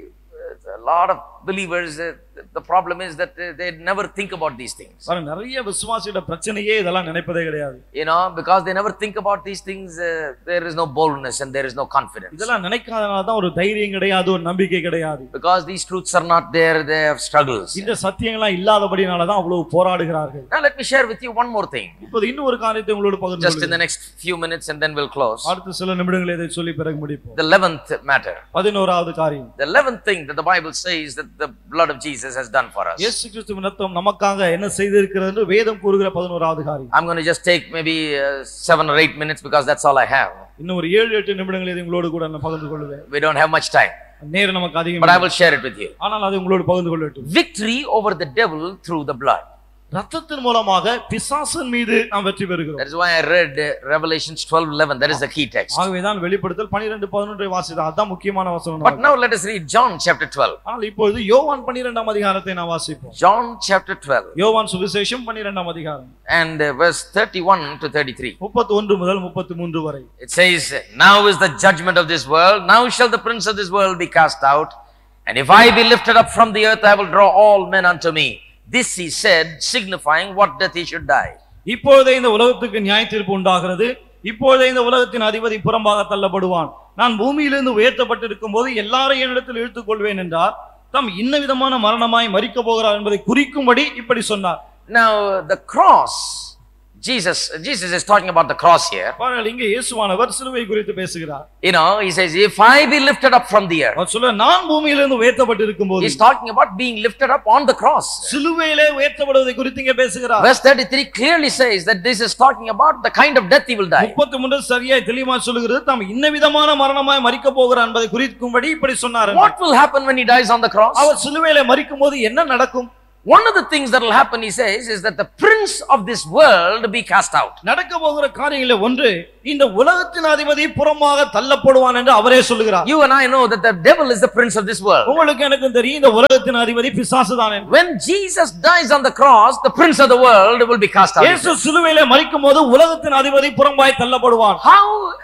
a lot of believers, uh, the problem is that they, they never think about these things. பாருங்க நிறைய விசுவாசியோட பிரச்சனையே இதெல்லாம் நினைப்பதே கிடையாது. You know, because they never think about these things, uh, there is no boldness and there is no confidence. இதெல்லாம் நினைக்காதனால தான் ஒரு தைரியம் கிடையாது, ஒரு நம்பிக்கை கிடையாது. Because these truths are not there, they have struggles. இந்த சத்தியங்களா இல்லாதபடினால தான் அவ்வளவு போராடுகிறார்கள். Now let me share with you one more thing. இப்போ இன்னும் ஒரு காரியத்தை உங்களோட பகிர்ந்து Just in the next few minutes and then we'll close. அடுத்த சில நிமிடங்களே இதை சொல்லி பிறகு முடிப்போம். The eleventh matter. பதினோராவது காரியம். The eleventh thing that the Bible says that the blood of Jesus has done for us. இயேசு கிறிஸ்துவின் இரத்தம் நமக்காக என்ன செய்திருக்கிறது என்று வேதம் கூறுகிற பதினோராவது காரியம். I'm going to just take maybe uh, seven or eight minutes because that's all I have. இன்னும் ஒரு ஏழு எட்டு நிமிடங்களே உங்களோடு கூட நான் பகிர்ந்து கொள்வேன். We don't have much time. நேரம் நமக்கு அதிகம். But I will share it with you. ஆனால் அதை உங்களோடு பகிர்ந்து கொள்ளட்டும். Victory over the devil through the blood. இரத்தத்தின் மூலமாக பிசாசின் மீது நாம் வெற்றி பெறுகிறோம். That is why I read uh, Revelations twelve eleven. That is the key text. ஆகவே தான் வெளிப்படுத்தல் பன்னிரண்டு பதினொன்று வாசித்தோம். அதான் முக்கியமான வசனம். But now let us read John chapter twelve. ஆனால் இப்பொழுது யோவான் பன்னிரண்டாம் அதிகாரத்தை நாம் வாசிப்போம். John chapter twelve. யோவான் சுவிசேஷம் பன்னிரண்டாம் அதிகாரம். And uh, verse thirty-one to thirty-three. முப்பத்தி ஒன்று முதல் முப்பத்தி மூன்று வரை. It says, now is the judgment of this world. Now shall the prince of this world be cast out. And if I be lifted up from the earth, I will draw all men unto me. This he said, signifying what death he should die. இப்பொழுதே இந்த உலகத்துக்கு நியாய தீர்ப்பு உண்டாகிறது. இப்பொழுதே இந்த உலகத்தின் அதிபதி புறம்பாக தள்ளப்படுவான். நான் பூமியிலிருந்து உயர்த்தப்பட்டிருக்கும் போது எல்லாரையும் என்னிடத்தில் இழுத்துக் கொள்வேன் என்றார். தம் இன்ன விதமான மரணமாய் மரிக்க போகிறார் என்பதை குறிக்கும்படி இப்படி சொன்னார். Now the cross, Jesus, Jesus is talking about the cross here. பாருங்கள் இங்கே இயேசுவானவர் சிலுவை குறித்து பேசுகிறார். You know, he says, if I be lifted up from the earth. அவர் சொல்ல நான் பூமியிலிருந்து உயர்த்தப்பட்டிருக்கும் போது. He's talking about being lifted up on the cross. சிலுவையிலே உயர்த்தப்படுவதை குறித்து இங்கே பேசுகிறார். Verse thirty-three clearly says that this is talking about the kind of death he will die. முப்பத்தி மூன்று சரியாய் தெளிவாக சொல்கிறது. தாம் இன்ன விதமான மரணமாய் மரிக்க போகிறார் என்பதை குறிக்கும்படி இப்படி சொன்னார். What will happen when he dies on the cross? அவர் சிலுவையிலே மரிக்கும் போது என்ன நடக்கும்? One of the things that will happen, he says, is that the prince of this world be cast out. நடக்க போகிற காரியங்கள ஒன்று இந்த உலகத்தின் அதிபதி புறமாக தள்ளப்படுவான் என்று அவரே சொல்கிறார். You and I know that the devil is the prince of this world. உங்களுக்கு எனக்கு தெரியும் இந்த உலகத்தின் அதிபதி பிசாசு தான் என்று. When Jesus dies on the cross, the prince of the world will be cast out. இயேசு சிலுவையிலே மரிக்கும்போது உலகத்தின் அதிபதி புறம்பாய் தள்ளப்படுவான். How